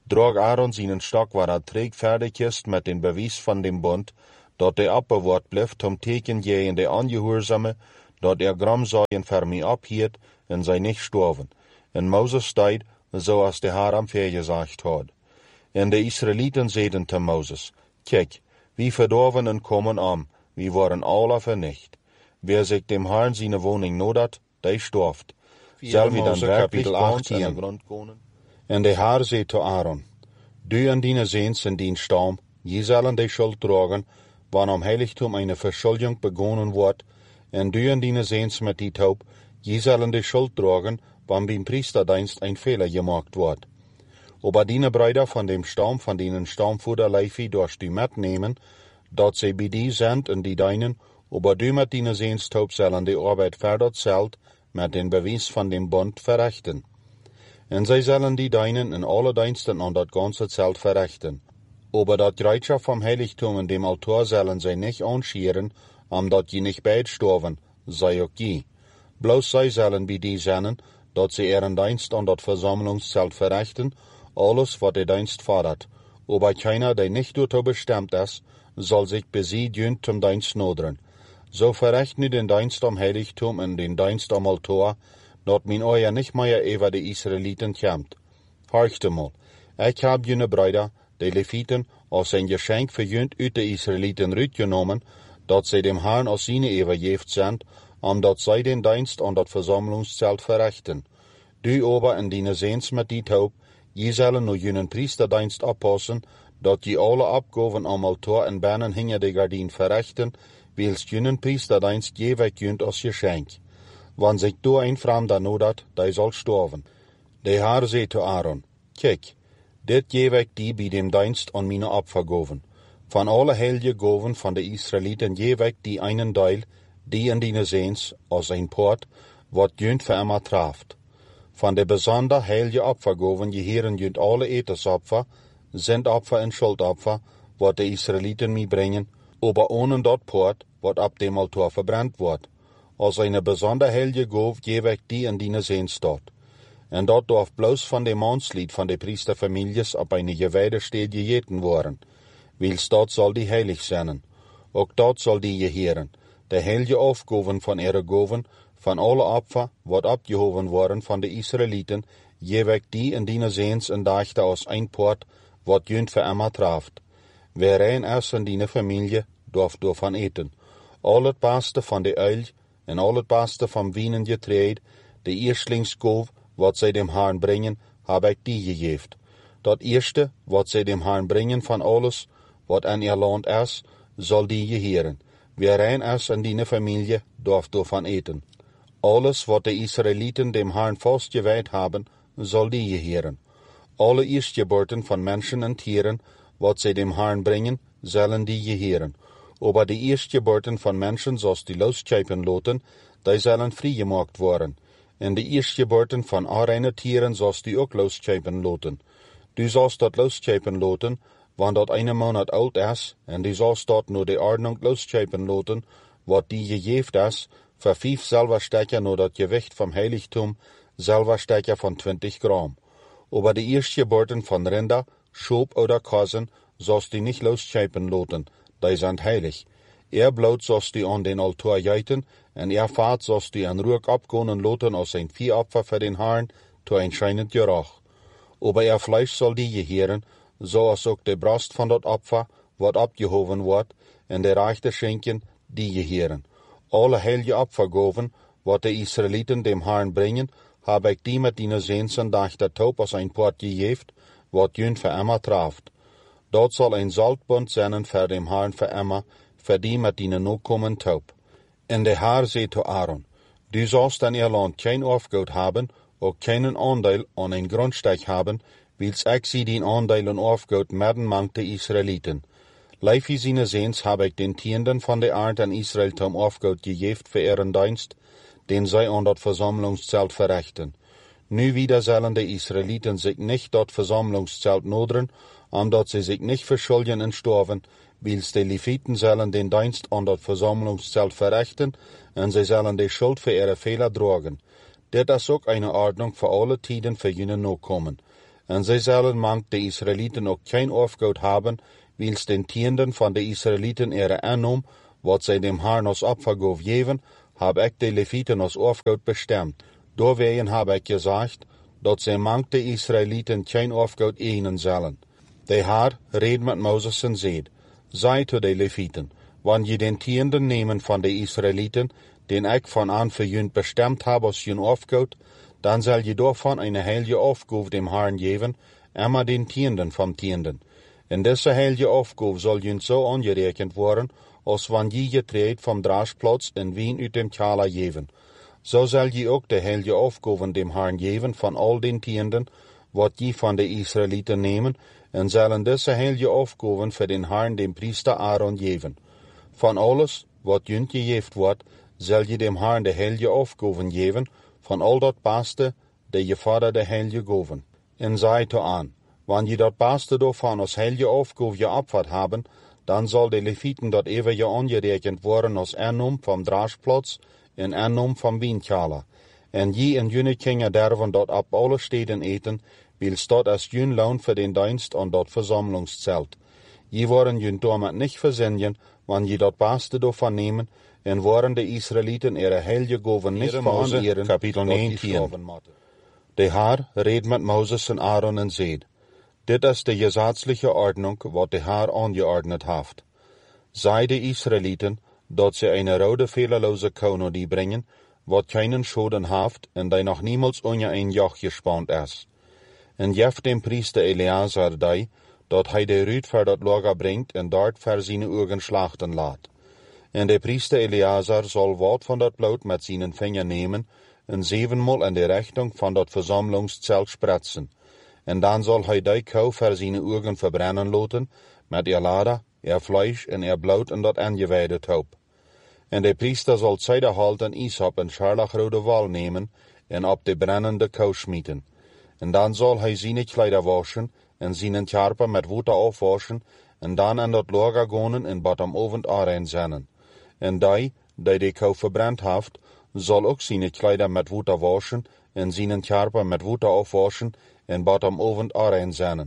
drog Aaron seinen Stock, waar träg fertig ist mit dem Beweis von dem Bund, dat der abbewaart blijft, om teken in de Angehoorzame, dat Gramsaien für mich abhielt, en zij nicht storven. En Moses steid, zoals de Heer am gesagt had. En de Israeliten zeiden te Moses, kijk, wie verdorven en kommen wie waren alle vernicht. Wer sich dem Herrn seine Wohnung nodat, der storft. Zal wie dan wirklich ganz an den Grund gehen? En de Heer zei te Aaron, du en dine Seens in dien Stamm, je zullen de Schuld tragen, wann am Heiligtum eine Verschuldung begonnen wordt, en du en dine Seens met die Taub, je zullen de Schuld tragen, wann beim Priesterdienst ein Fehler gemacht wordt. Aber dine Brüder von dem Stamm, von denen Stammfuder Leifi durch die mitnehmen, dat sie bei die sind und die deinen, aber du mit dine Seens Taub sollen die Arbeit verdert zählt, mit den Beweis von dem Bund verrichten. En zij zullen die deinen in alle Diensten an dat ganze Zelt verrichten. Aber dat Gereitschaft vom Heiligtum in dem Altar sollen zij nicht anscheren, omdat je nicht beid storven, sei auch je. Bloß zij sollen bei die zijn, dat sie ihren Dienst an dat Versammlungszelt verrichten, alles wat der Dienst fordert. Aber keiner, der nicht dazu bestimmt ist, soll sich bei sie dient zum Dienst nodern. So verricht nu den Dienst am Heiligtum und den Dienst am Altar, dat min euer nicht mehr über die Israeliten kämmt. Horchte mal, ich hab jene Brüder, die Leviten, als ein Geschenk für jünt uit de Israeliten rütgenommen, dat sie dem Herrn als seine übergeft sind, dat sie den Dienst an dat Versammlungszelt verrichten. Du aber in dine Seens mit die Taub, je sollen nur jenen Priesterdienst abpassen, dat je alle Abgaben am Altar en Bernen hinter de Gardin verrichten, wils jenen Priesterdienst jeweg jünt als Geschenk. Wann sich du ein Fremder nodat, der soll storven. Der Herr zei zu Aaron, kijk, dit jeweg die bij dem Dienst an meine Opfer goven. Van alle heilige goven van de Israeliten jeweg die einen Teil, die in dine Seens, als ein Port, wat jünt für immer traft. Van de besonder heilige Opfer goven gehören jünt alle Etesopfer, sind Opfer en Schuldopfer, wat de Israeliten mi bringen, aber ohne dort Port, wat ab dem Altar verbrannt wordt. Als eine besondere heilige Gove jeweg die in dine Seens dort. En dat darf bloß von dem Mannslied von de Priesterfamilies op eine geweide Stede gegeten worden. Wils dort soll die heilig zijn. Ook dort soll die gehören. De heilige Aufgaben von ihre Goven, von alle Opfer, wat abgehoben worden von de Israeliten, jeweg die in dine Seens en dachte aus ein Port, wat jünt für immer traft. Wer rein ist in dine Familie, darf davon eten. Al het beste von de Öl, en al het beste vom Wienen getreed, de Erstlingsgove, wat zij dem Herrn brengen, heb ik die gegeven. Dat eerste, wat zij dem Herrn brengen van alles, wat in ihr Land is, zal die gehören. Wer rein is in die Familie, darf davon eten. Alles, wat de Israeliten dem Herrn vastgewijd haben, zal die gehören. Alle Erstgeburten von Menschen und Tieren, wat zij dem Herrn brengen, zullen die gehören. Aber die Erstgeburten von Menschen, zoals die loschepen loten, die zullen vrijgemaakt worden. En de Erstgeburten von arreine Tieren, zoals die ook loschepen loten. Du sollst dat loschepen loten, wann dat eine Monat oud is, en du sollst dat nur de Ordnung loschepen loten, wat die gegeven is, für 5 Silberstecher nur dat Gewicht vom Heiligtum, Silberstecher von 20 Gramm. Aber die Erstgeburten von Rinder, Schob oder Kassen, sollst die nicht loschepen loten, die sind heilig. Blut sollst du an den Altar jeiten, en Fahrt sollst du an Ruhe abgehen loten als ein Viehopfer für den Herrn, zu ein scheinend Geruch. Aber Fleisch soll die gehören, so als auch de Brust von dat Opfer, wat abgehoben wordt, en de rechte Schenken, die gehören. Alle heilige Opfergaven, wat de Israeliten dem Herrn bringen, habe ich die mit dine Sehnsen durch der Taub als ein Port gegeven, wat jünt für immer traft. Dort soll ein Saltbund sein für dem Herrn für immer, für die mit dine Nachkommen Taub. En de Herr zei zu Aaron, du sollst in ihr Land kein Aufgut haben, auch keinen Anteil an ein Grundstück haben, wils ich sie den Anteil und Aufgut meden mangt de Israeliten. Leifi seine Seens habe ich den Tienden von der Art an Israel zum Aufgut gegeben für ihren Dienst, den sie an dat Versammlungszelt verrichten. Nu wieder sollen die Israeliten sich nicht dat Versammlungszelt nodern, omdat sie sich nicht verschulden und storven, wils die Leviten sollen den Dienst an dat Versammlungszelt verrichten, und sie sollen die Schuld für ihre Fehler tragen. Dit is ook eine Ordnung für alle Tiden für jene Nachkommen. En zij zullen mank de Israëlieten ook geen afgoed hebben, wils den tienden van de Israëlieten ere aannom, wat zij dem Herrn als opfergof geven, heb ik de Levieten als afgoed bestemd. Doorwegen heb ik gezegd, dat zij mank de Israëlieten geen afgoed eten zullen. De Heer reed met Mozes en zeid, zei tot de Levieten, wanneer je den tienden nemen van de Israëlieten, den ik van aan voor jullie bestemd heb als jullie afgoed, dan zal je daarvan een heilige afgoed dem Herrn geven, immer den tienden van tienden. En deze heilige afgoed zal jullie zo aangerekend worden, als wanneer je getreed vom Draagplaats en wien uit dem Kala geven. Zo zal je ook de heilige afgoden dem Herrn geven van al den tienden, wat je van de Israëlieten nemen, en zullen deze heilige afgoden voor den Herrn dem priester Aaron geven. Van alles, wat jullie gegeven wordt, zal je dem Herrn de heilige afgoden geven, van al dat beste, de je vader de heilige goven. En zei to aan, wanneer je dat beste daarvan als heilige afgoed je opvat hebben, dan zal de Levieten dat even je aangerekend worden als aannom vom Draagplaats en aannom vom Wijnkala. En je en jullie kinderen derven dat op alle steden eten, wils dat als jullie loon voor den dienst aan dat verzamelingszelt. Je worden jullie daarmee niet verzinnen, wanneer je dat beste daarvan nemen, en worden de Israëlieten ihre heilige goven niet veranderen. Kapitel 19. De Heer reed met Mozes en Aaron en zeid, dit is de gesetzliche Ordnung, wat de Heer aangeordnet heeft. Zij de Israëlieten, dat ze een rode fehlerloze kono die brengen, wat keinen Schoden heeft, en die nog niemals onder een joch gespannt is. En jeft dem priester Eleazar die, dat hij de ruut voor dat lager brengt, en dort voor zijn ogen slachten laat. En de priester Eleazar zal wat van dat bloed met zijn vinger nemen, en 7-maal in de richting van dat verzamelingszelt spretsen. En dan zal hij die kou voor zijn ogen verbrennen laten, met lada, vlees en bloed en dat aangewijde taub. En de priester zal zijderhalt en isop en scharlachrode wal nemen, en op de brennende kou smieten. En dan zal hij zijn kleider waschen, en zijn charpen met water afwaschen, en dan aan dat lager gaan en bad am ovend aanrein zennen. En die de kou verbrand heeft, zal ook zijn kleider met water waschen, en zijn charpen met water afwaschen, en bad am ovend aanrein zennen.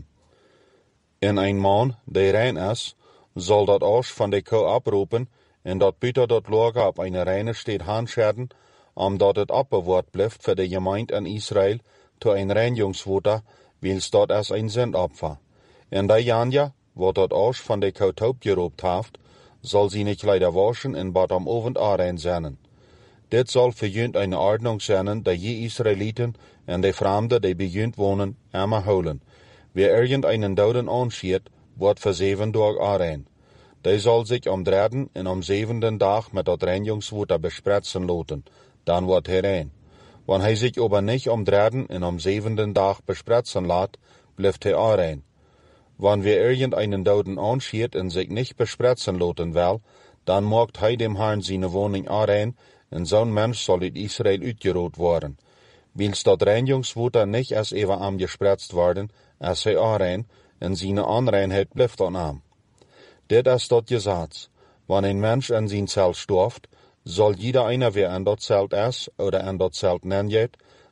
En een man, die rein is, zal dat asch van de kou oproepen, en dat buiten dat lager op een reine steed handscherden, omdat het opbewaard blijft voor de gemeente in Israël, to een reinigingswater, wils dat is een zendopfer. En die Janja, wat dat asch van de kou taub geroopt heeft, zal zijn kleider waschen en bad am ovend aanrein zennen. Dit zal voor jullie een ordnung zijn, dat je Israëlieten en de Fremden die bij jullie wonen, immer houden. Wie irgendeinen doden aanschiet, wordt voor 7 dagen aanrein. Die zal zich om 3 en om 7 dag met dat reinigingswater bespretsen laten, dan wordt hij rein. Wanneer hij zich aber niet om 3 en om 7 dag bespretsen laat, blijft hij aanrein. Wanneer irgendeinen doden aanschiet en zich niet bespretsen laten wil, dan maakt hij dem Herrn zijn woning aanrein, en zo'n mens zal uit Israël uitgeroot worden. Wils dat reinigingswater niet als even am gespretst worden, als hij aanrein, en zijn aanreinheid blijft aan am. Dit is dat Gesetz. Wanneer een mens in zijn zelt storft, zal jeder einer wie in dat zelt is, oder in dat zelt nenjet,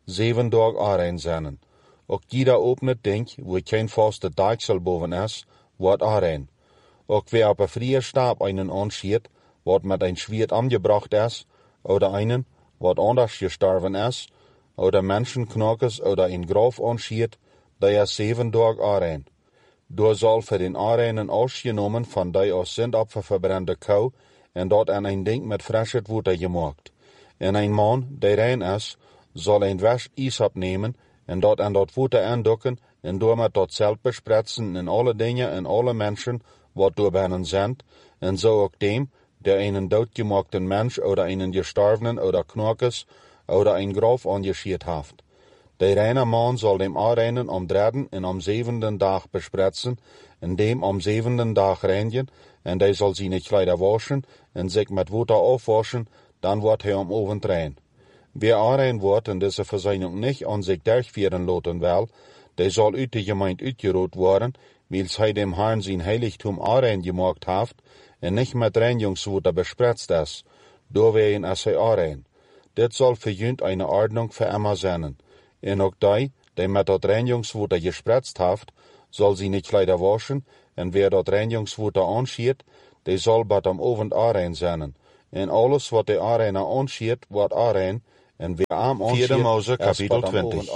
7 dagen aanrein zijn. Ook jeder opnet ding, wo geen vaste deiksel boven is, wordt aanrein. Ook wie op een vrije stab einen anschiet, wat met een Schwert angebracht is, oder einen, wat anders gestorven is, oder Menschenknokkes oder een Graf anschiet, der is 7 dagen aanrein. Door zal voor den aanreinen ausgenomen van die als zendopfer verbrande kou, en dat aan een ding met frisches water gemaakt. En een man, die rein is, zal een wäsch isop nemen, en dat aan dat water aandokken, en door met dat zelt bespretsen in alle dingen en alle mensen, wat door binnen zijn, en zo ook dem, der einen doodgemaakten mens, oder einen gestorvenen, oder Knokkes, oder een Graf angeschiet heeft. De reine man zal dem aanreinen om 3 en om 7 dag bespretsen, en dem om 7 dag reinigen, en hij zal zijn kleider waschen, en zich met water afwaschen, dan wordt hij om ovend rein. Wie aanrein wordt en deze verzeining niet aan zich durchführen laten wil, die zal uit de gemeente uitgeroot worden, wils hij dem Herrn zijn heiligtum aanrein gemaakt heeft, en niet met reinigingswater bespretst is, doorwegen is hij aanrein. Dit zal voor jullie een ordnung voor immer zijn. En ook die der mit dort Reinigungswater gespritzt haft, soll seine Kleider waschen, und wer dort Reinigungswater anschiert, der soll bat am Abend arein sein. En alles wat der areiner anschiert, wordt arein, en wer am anschiert, 4. Mose, Kapitel 20.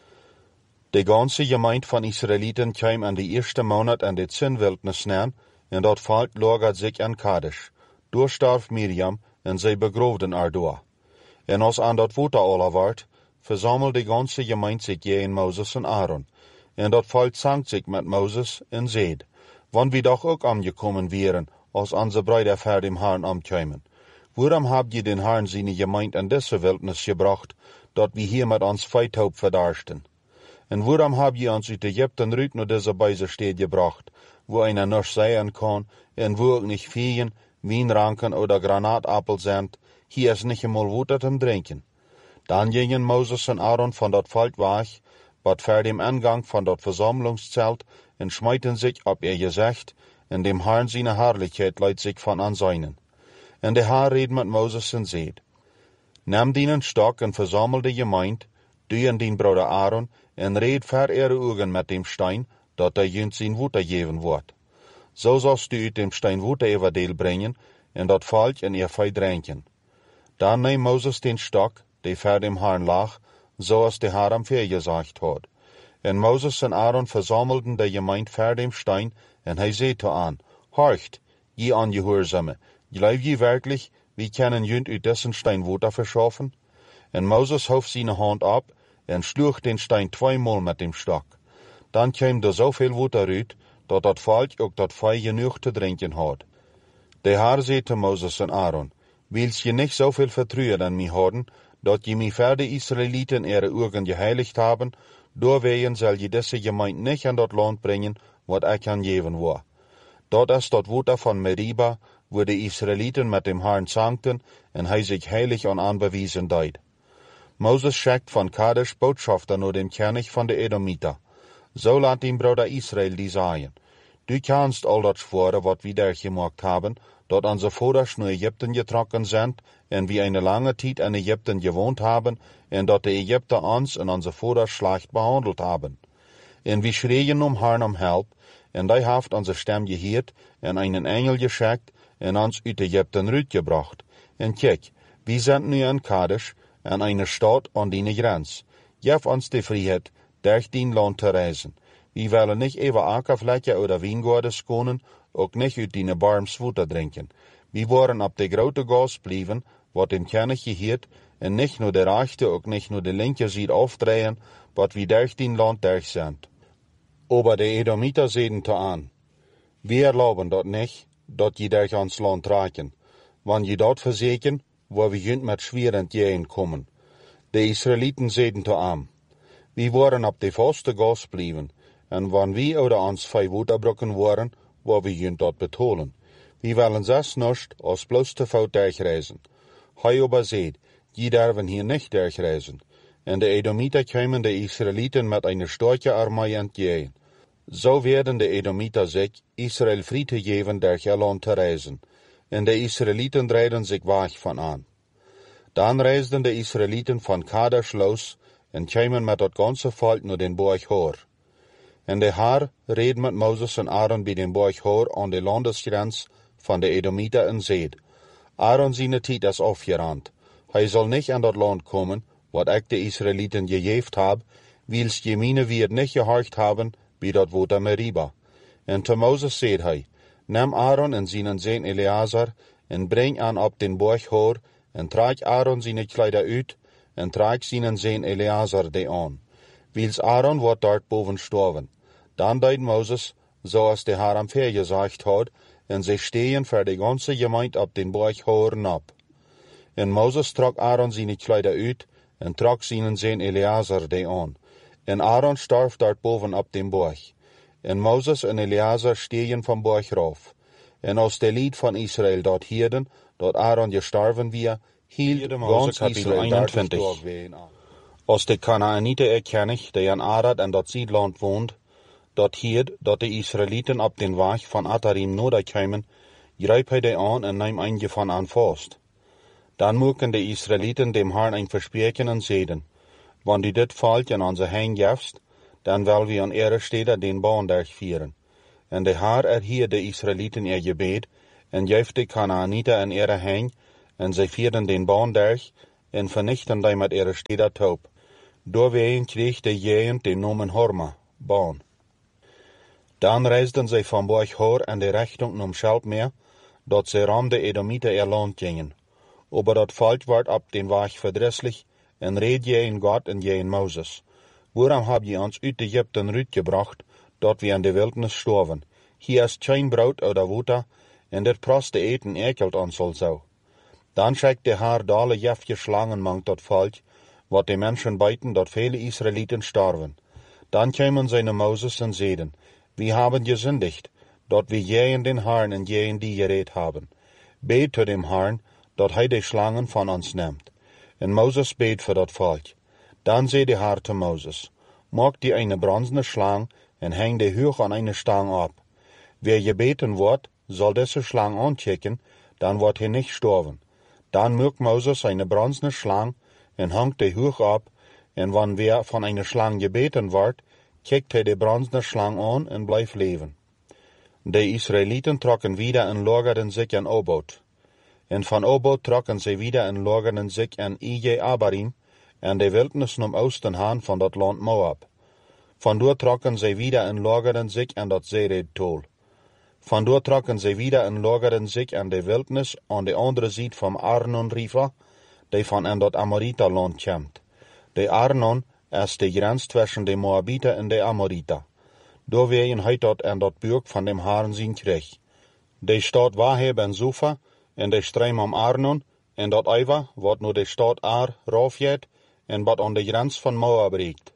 De ganze Gemeinde van Israeliten kwam an die eerste Monat an die Zinwildnis neer, en dat volk lagert zich an Kadesh. Door starf Miriam, en zij begroofden haar door. En als aan dat water alle werd, verzamelde de ganze Gemeinde zich in Moses en Aaron. En dat volk zang zich met Moses en zeid, wann wir doch ook angekommen wären, als onze Brüder vor dem Herrn amkeimen. Waarom habt ihr den Herrn seine Gemeinde in diese Wildnis gebracht, dat wir hier mit ons Feithoop verdarsten? En waarom habt ihr uns uit Ägypten ruit naar deze Beisesteed gebracht, wo einer nichts sehen kann, en wo ook nicht Feen, Wienranken oder Granatappel sind, hier ist nicht einmal Water zum Trinken. Dann gingen Moses und Aaron von dat Volk weg, bat vor dem Eingang von dat Versammlungszelt, en schmeiten sich ab ihr Gesicht, en dem Herrn seine Herrlichkeit leidt sich von an seinen. En der Herr redt mit Moses und seht, nimm den Stock en versammel die Gemeinde, du en den Bruder Aaron, en red vor ihre Augen mit dem Stein, dat er jünt sein Water geben wird. So sollst du uit dem Stein Water everdeel bringen, en dat Volk in ihr Fei dränken. Dann nahm Moses den Stock, der vor dem Herrn lag, so als der Herr am gesagt hat. En Moses und Aaron versammelten die Gemeinde vor dem Stein, en hij sagte an, horcht, je Angehorsame, glaubt je wirklich, wie können jünt uit dessen Stein Water verschaffen? En Moses hof seine Hand ab, en schlug den Stein 2-mal mit dem Stock. Dann kam da so viel Water uit, dat dat Volk ook dat Fei genug te drinken had. Der Herr sagte Moses und Aaron, willst je nicht so viel Vertrauen an mich haben, dat je mich für die Israeliten ihre Augen geheiligt haben, doorwegen soll je diese Gemeinde nicht an dat Land bringen, wat ich an geben war. Dat ist dat Water von Meriba, wo die Israeliten mit dem Herrn zankten, en hij sich heilig und anbewiesen deed. Moses schickt von Kadesh Botschafter nur dem König von der Edomiter. So laat den Bruder Israel die sagen, du kannst all dat schwören, wat wir durchgemacht haben, dat onze Voders naar Ägypten getrokken sind, en wir eine lange Zeit in Ägypten gewohnt haben, en dat de Ägypter uns en onze Voders schlecht behandelt haben. En wir schreien Herrn um Help, en die haft onze Stem geheerd, en einen Engel geschickt, en uns uit Ägypten rütgebracht. En kijk, wir sind nu in Kadesh, en eine Stadt an die Grenz. Geef uns die Freiheit, durch den Land te reisen. Wir willen nicht über Ackerflächen oder Wijngaarden konen, ook nicht uit die Barms Water drinken. Wir wollen ab der grote Gas blijven, wat den König geheert, en nicht nur der rechte, ook nicht nur der linke Seite aufdrehen, wat wir durch den Land durch sind. Aber die Edomiter sehen to an. Wir erlauben dort nicht, dat je durch ons Land reiken. Wann je dort verseken, wo wir jünt mit schweren Jähen kommen. Die Israeliten sehen to an. Wir wollen ab der vaste Gas blijven, en wann wir oder ons 5 Waterbrocken waren, wo wir jünt dort betolen. Wir wollen das nicht als bloß te voet durchreisen. Hij aber seht, je darven hier nicht durchreisen. En de Edomiter kamen de Israeliten mit einer starken Armee entgegen. So werden de Edomiter sich Israel Friede geben, durch ihr Land zu reisen. En de Israeliten drehten sich weg von an. Dann reisten de Israeliten von Kadesh los, en kamen mit dat ganze Volk naar den Berg Hor. En de Herr reed met Moses en Aaron bij den Berg Hor an de Landesgrenz van de Edomiter en zeid, Aaron seine Tijd is afgerand. Hij zal nicht an dat Land kommen, wat ik de Israeliten gegeven heb, wils je meine wird nicht gehorcht haben, wie dat Water Meriba. En te Moses zeid hij, neem Aaron en seinen Sohn Eleazar, en breng aan op den Berg Hor, en trag Aaron seine Kleider uit, en trag seinen Sohn Eleazar de aan. Wils Aaron wordt dort boven sterven. Dan deed Moses, zoals de Herr am gesagt had, en sie stehen für die ganze Gemeinde op den Berg Hor ab. En Moses trok Aaron seine Kleider uit, en trok seinen Sohn Eleazar de aan. En Aaron starf dort boven op dem Berg. En Moses en Eleazar stehen vom Berg rauf. En als de Lied van Israel dort hierden, dat Aaron gestorven wir, hield ganz Israel dort gestorven an. Als de Kanaaniter erkennig, die an Arad en dat Siedland woont, dat hierd, dat de Israeliten op den Weg van Atarim noderkeimen, greep hij die aan en neem een van aan vast. Dan moeken de Israeliten dem Herrn ein Versprechen en zeiden, Wann die dit valt in onze heen jefst, dan wil we aan ihre steden den baan durchvieren. En de Heer hier de Israëlieten ihr gebed, en geeft de Kanaaniter in ihre heen, en zij vieren den baan durch, en vernichten die met ihre steden taub. Doorwegen kreeg de jegend den nomen Horma, baan. Dan reisden zij van Borg Hor en de Richtung um Schelpmeer, dat zij ram de Edomiter ihr Land gingen. Aber dat Volk werd op den Weg verdrisslich, en red je in Gott en je in Moses. Waarom heb je ons uit Egypten uitgebracht, dat we in de wildernis storven? Hier is geen brood oder water, en dit proste eten ekelt ons alzo. Dan schickt de Heer dale jefje slangen mangt dat Volk, wat de mensen beiten, dat vele Israëlieten starven. Dan kwamen zij naar Moses en zeiden, we hebben gesündigt, dat we je in den Herrn en je in die gereed hebben. Beet tot dem Herrn, dat hij de slangen van ons neemt. En Moses beet voor dat volk. Dan zei de Heer te Moses, maak die eine bronzene slang en hang die hoog aan eine stang op. Wer gebeten wordt, zal deze slang aanchecken, dan wordt hij niet sterven. Dan maakt Moses eine bronzene slang en hangt die hoog op, en wanneer wer van eine slang gebeten wordt, kijkt hij de bronzene slang aan en blijft leven. De Israëlieten trokken wieder en lagerden zich in Obot. En van Obot trokken zij wieder en lagerden zich in Ije Abarim, en de wildernis om oosten haan van dat land Moab. Vandoor trokken zij wieder en lagerden zich in dat Zered-tol. Vandoor trokken zij wieder en lagerden zich in de wildernis aan de andere zijde van Arnon-river, die van in dat Amorita-land komt. De Arnon is de grens tussen de Moabiter en de Amorita. Doorwegen hij dat in dat buurt van dem Herrn zijn kreeg. De stad Waheb en Sufa, en de stream om Arnon, en dat Eiva, wat nu de stad Ar raufjet, en wat aan de grens van Moab reikt.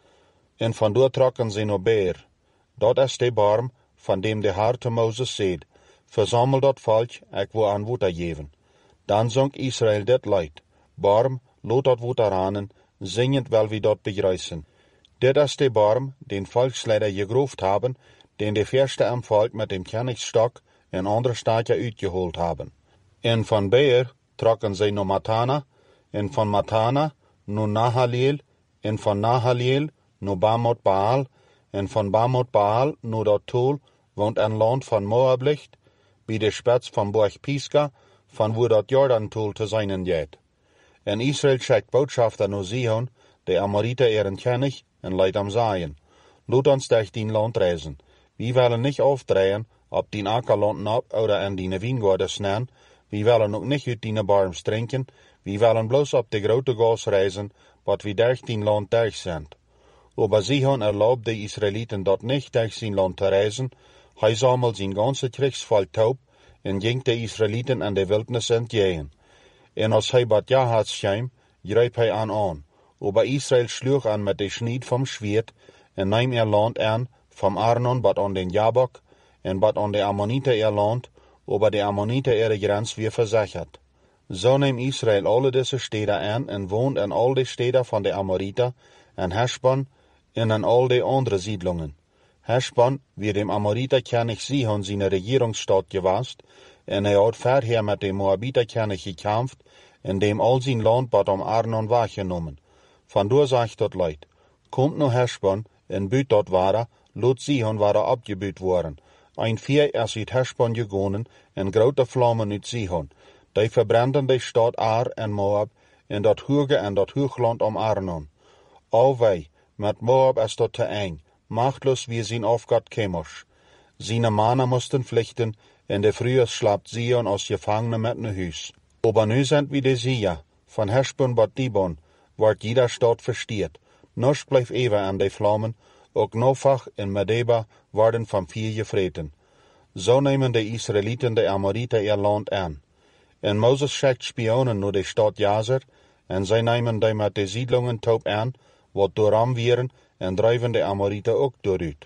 En vandoor trokken ze naar Beer. Dat is de barm, van dem de Heer te Moses zeid, verzamel dat volk, ik wil aan water geven. Dan zong Israël dit lied, barm, loot dat water aan, zingend wel wie dat begrijzen. Dit is de barm, den volksleider gegroofd hebben, den de verste am volk met dem Königsstok en andere staatje uitgeholt hebben. En van Beer trokken zij naar Matana, en van Matana naar Nahaleel, en van Nahaleel naar Bamot Baal, en van Bamot Baal naar dat tol, woont een land van Moab ligt, bij de spits van Borg Pisga, van waar dat Jordan-tol te zijn gaat. En Israël schickt botschafter naar Sihon, de Amoriter ihren König, en leidt am sagen, laat ons durch dien Land reisen. Wir willen nicht aufdrehen, ob dien Ackerland ab oder in dien Wijngaarden snaan, wir willen ook nicht uit dien Barms trinken, wir willen bloß op de grote Gas reisen, wat wir durch dien Land durch sind. Aber Sihon erlaubt de Israëlieten dat nicht durch sein Land te reisen, hij sammelt zijn ganze Kriegsvolk taub, en ging de Israëlieten in de Wildnis entgegen. En als hij bat Jahats schijm, greep hij aan. Aber Israel schlug an mit de Schnied vom Schwert, en nahm ihr Land an, vom Arnon bat an den Jabok, en bat an de Ammoniter ihr Land, aber de Ammoniter ihre Grenz weer versichert. So nahm Israel alle diese Städte an, en wohnt in all de Städte von de Amoriter, en Heshbon, en in all de andere Siedlungen. Heshbon, wie dem Amoriter König Sihon seine Regierungsstadt gewast, en hat vorher mit dem Moabiter König gekämpft, en dem all sein Land bat am Arnon wahrgenommen. Vandoor sagt dat Leid, kommt no Heshbon, en buut dat ware, lot Sihon ware abgebuut worden. Ein Vier is uit Heshbon gegonen, en grote vlammen uit Sihon. Die verbranden de stad Ar en Moab, en dat hoge en dat hoogland om Arnon. Al wij, met Moab is dat te eng, machtlos wie zijn Aufgott kemers. Seine mannen moesten vluchten, en de Frühers slaapt Sion als Gefangene met ne huis. Aber nu sind wir de Sia, van Heshbon bat Dibon, wordt jeder stad verstiert. Noch blijft even aan de vlammen, ook Nofach en Medeba worden van vier gevreten. Zo nemen de Israëlieten de Amoriter ihr Land aan. En Moses schickt Spionen naar de stad Jazer, en zij nemen die met de Siedlungen taub aan, wat dooram wieren, en drijven de Amoriter ook dooruit.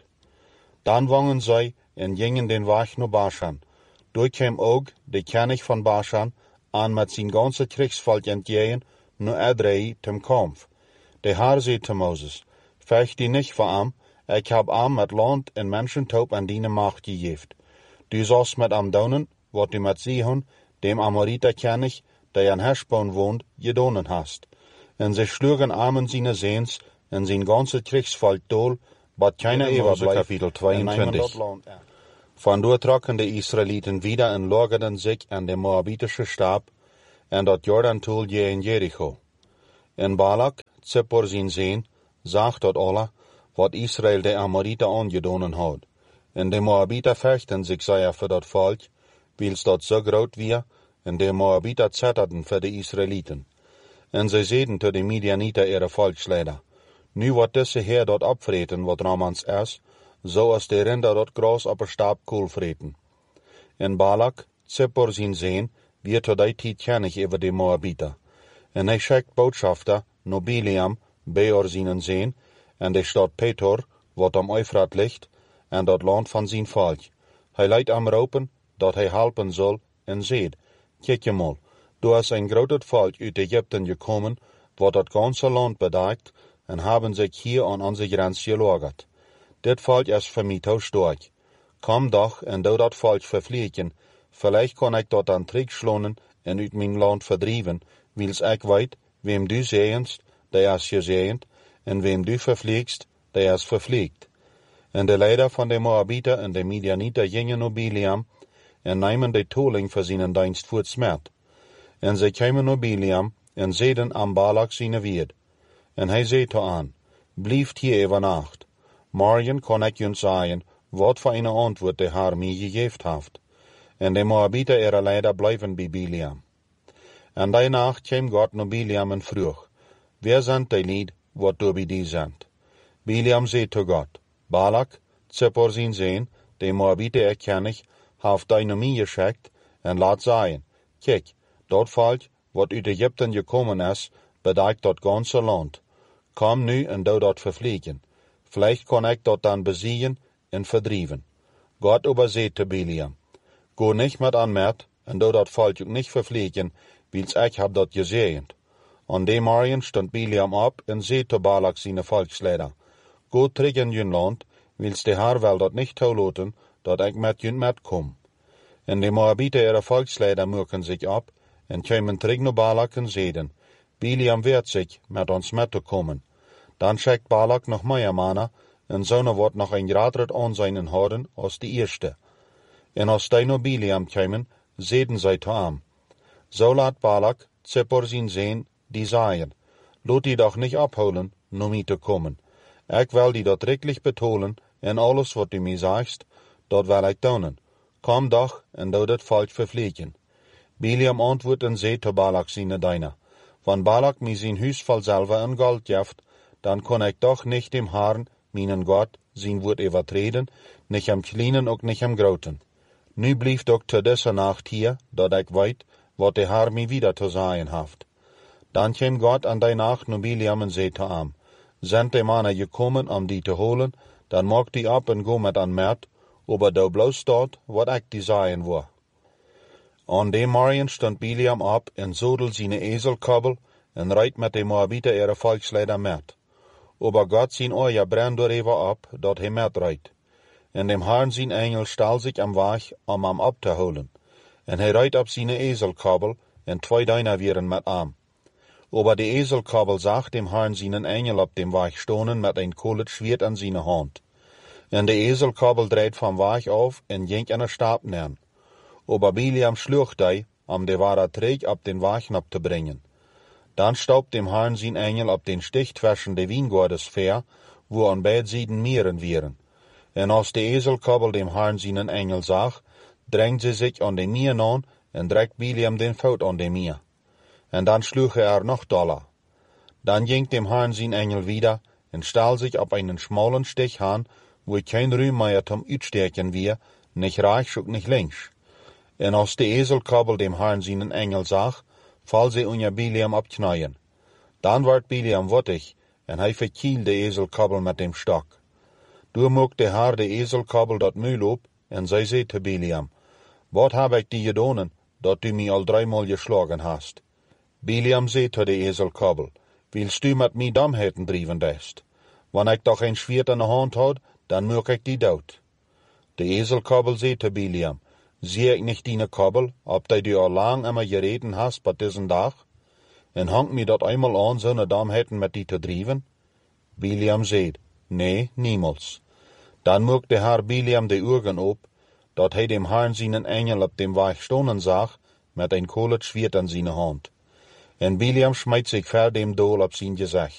Dan wangen zij en gingen den Weg naar Bashan. Door kwam ook de König van Bashan aan met zijn ganze Kriegsvolk entgegen, naar Edrei zum Kampf. De Heer zei te Moses, vecht die nicht voor am, ik heb am met land en mensen taub aan die macht gegeven. Du sollst met am donen, wat du met Sihon, dem Amoriter König, der in Heshbon wohnt, gedonen hast. En sie schlugen Armen seine Sehns, en sein ganzes Kriegsvolk dohl, bat keiner überbleibt. Kapitel 22. Von dort trokken die Israeliten wieder und lagerten sich an dem moabitischen Stab, en dort Jordantul je in Jericho. En Balak, Zippor sein Sehn, sagt dort alle, wat Israel de Amoriter angedonen hat. En de Moabiter fechten sich sehr für dort Volk, weil's dort so groß wir, en de Moabiter zetterten für die Israeliten. En sie sehen zu de Midianiter ihre Volksleider. Nu wat diese Heer dort abfreten, wat Ramans es, so als de Rinder dort Gras op Stab kohl freten. En Balak, Zippor sein Sehn, wird zu der Zeit kennig über de Moabiter. En hij schickt Botschafter, no Biliam, Beor seinen Sehn, en de Stadt Petor, wat am Euphrat ligt, en dat land van zijn volk. Hij leidt am roepen, dat hij helpen zal, en zeed, kijk je mal, du hast ein groot volk uit Egypten gekommen, wat dat ganze land bedeckt, en haben sich hier an onze grens gelagert. Dit volk is für mich to stark. Komm doch en doe dat volk vervliegen, vielleicht kann ich dort an Trick schlonen en uit mijn land verdrieven, wils ik weet, wem du zegenst, der is gezegend, en wem du vervliegst, der is vervliegt. En de leider van de Moabiter en de Midianiter gingen naar Biliam, en namen de toling voor zijn dienst voor het smet. En zij kwamen naar Biliam, en zeiden aan Balak zijn weerd. En hij zei to aan, blijft hier over nacht. Morgen kan ik jullie zeggen, wat voor een antwoord de Heer mij gegeven heeft. En de Moabiter ihre leider blijven bij Biliam. En die nacht kwam God naar Biliam en vroeg, wer sind die Lied, wat du bij die sind? Biliam zei to God, Balak, Zippor zijn Sehn, de Moabiter erkenn ich, heeft die naar mij geschickt, en laat zeggen, kijk, dat volk, wat uit Egypten gekommen is, bedeckt dat ganze land. Kom nu en doe dat vervliegen. Vielleicht kan ik dat dan besiegen en verdrieven. Gott aber zei te Biliam, go nicht mit an Mert, en doe dat volk ook nicht vervliegen, wils ich hab dat gesehen. An dem Morgen stond Biliam op en zei te Balak seine Volksleider, go terug in jun land, wils de Heer wel dat nicht toelaten, dat ik met jun met kom. En de Moabiter ihre Volksleider murken sich op, en kwamen terug naar Balak en zeiden, Biliam wehrt sich, met ons met te komen. Dan schickt Balak nog meer mannen, en zonen wordt nog een groter aanzien houden als de eerste. En als die naar Biliam kwamen, zeiden zij te hem, zo laat Balak, Zippor zijn Sehn, die zeggen, laat die doch nicht abholen, naar mij te komen. Ik wil die dat rechtlich betonen, en alles wat du mij sagst, dat wil ik doen. Kom doch, en doe dat volk vervliegen. Biliam antwoordt en zei te Balak zijn Diener, wenn Balak mij zijn huis vol zilver en gold geeft, dan kon ik doch nicht dem Herrn, meinen Gott, zijn woord overtreden, nicht am Kleinen ook nicht am Groten. Nu blieft ook te deze nacht hier, dat ik weet, wat de Herr mij wieder te zeggen heeft. Dan kwam Gott an die Nacht naar Biliam en zei te hem, sind die mannen gekommen die te holen, dan mag die op en go met an Mert, aber da bloß staat, wat ik die zeggen wil. An dem Morgen stond Biliam op en zodel seine Eselkabel en reit met de Moabiter ihre Volksleider met. Aber Gott sein Ohr brennt darüber ab, dat hij met reit. En dem Herrn sein Engel stal sich am Weg, am abzuholen. En hij reit op seine Eselkabel, en 2 Diener wären met am. Aber die Eselkabel sagt dem Herrn seinen Engel op dem Weg stonen met ein kohlet Schwert an seine Hand. En de Eselkabel dreht vom Weg auf en ging an der Stab nern. Aber Biliam schlucht die, de wahre Träg ab den Weg abzubringen. Dann staubt dem Herrn sein Engel ab den Stich zwischen de Wiengordes fair, wo an beid Seiten Meeren wären. En als de Eselkabel dem Herrn seinen Engel sah, drängt sie sich an de Meer an en dreckt Biliam den Fout an de Meer. En dann schlug noch doller. Dann ging dem Herrn sein Engel wieder en stal sich ab einen schmalen Stich an, wo kein Rühm mehr zum Utstecken wir, nicht rechts und nicht links. En als de Eselkabel dem Herrn seinen Engel sah, fall sie unter Biliam abknien. Dann ward Biliam wottig, en hij verkiel de Eselkabel mit dem Stock. Du mogt de Herr de Eselkabel dat Mühl op, en zij zei te Biliam, wat heb ik die gedonen, dat du mij al 3-mal geschlagen hast? Biliam zei te de Eselkabel, willst du mit mij Dummheiten drieven dest? Wann ik doch ein Schwert in de Hand had, dan moog ik die dood. De Eselkabel zei te Biliam, zie ik nicht deine Kabel, ob du al lang immer gereden hast bei diesem Tag? En hangt mir dat einmal an, so ne Dam hätten met die te drijven? Biliam zeid, nee, niemals. Dan mocht de Herr Biliam de Augen op, dat hij dem Herrn seinen Engel op dem Weg stonen zag, met ein kohlet Schwert an seine Hand. En Biliam schmeit sich ver dem Doel op zijn gezicht.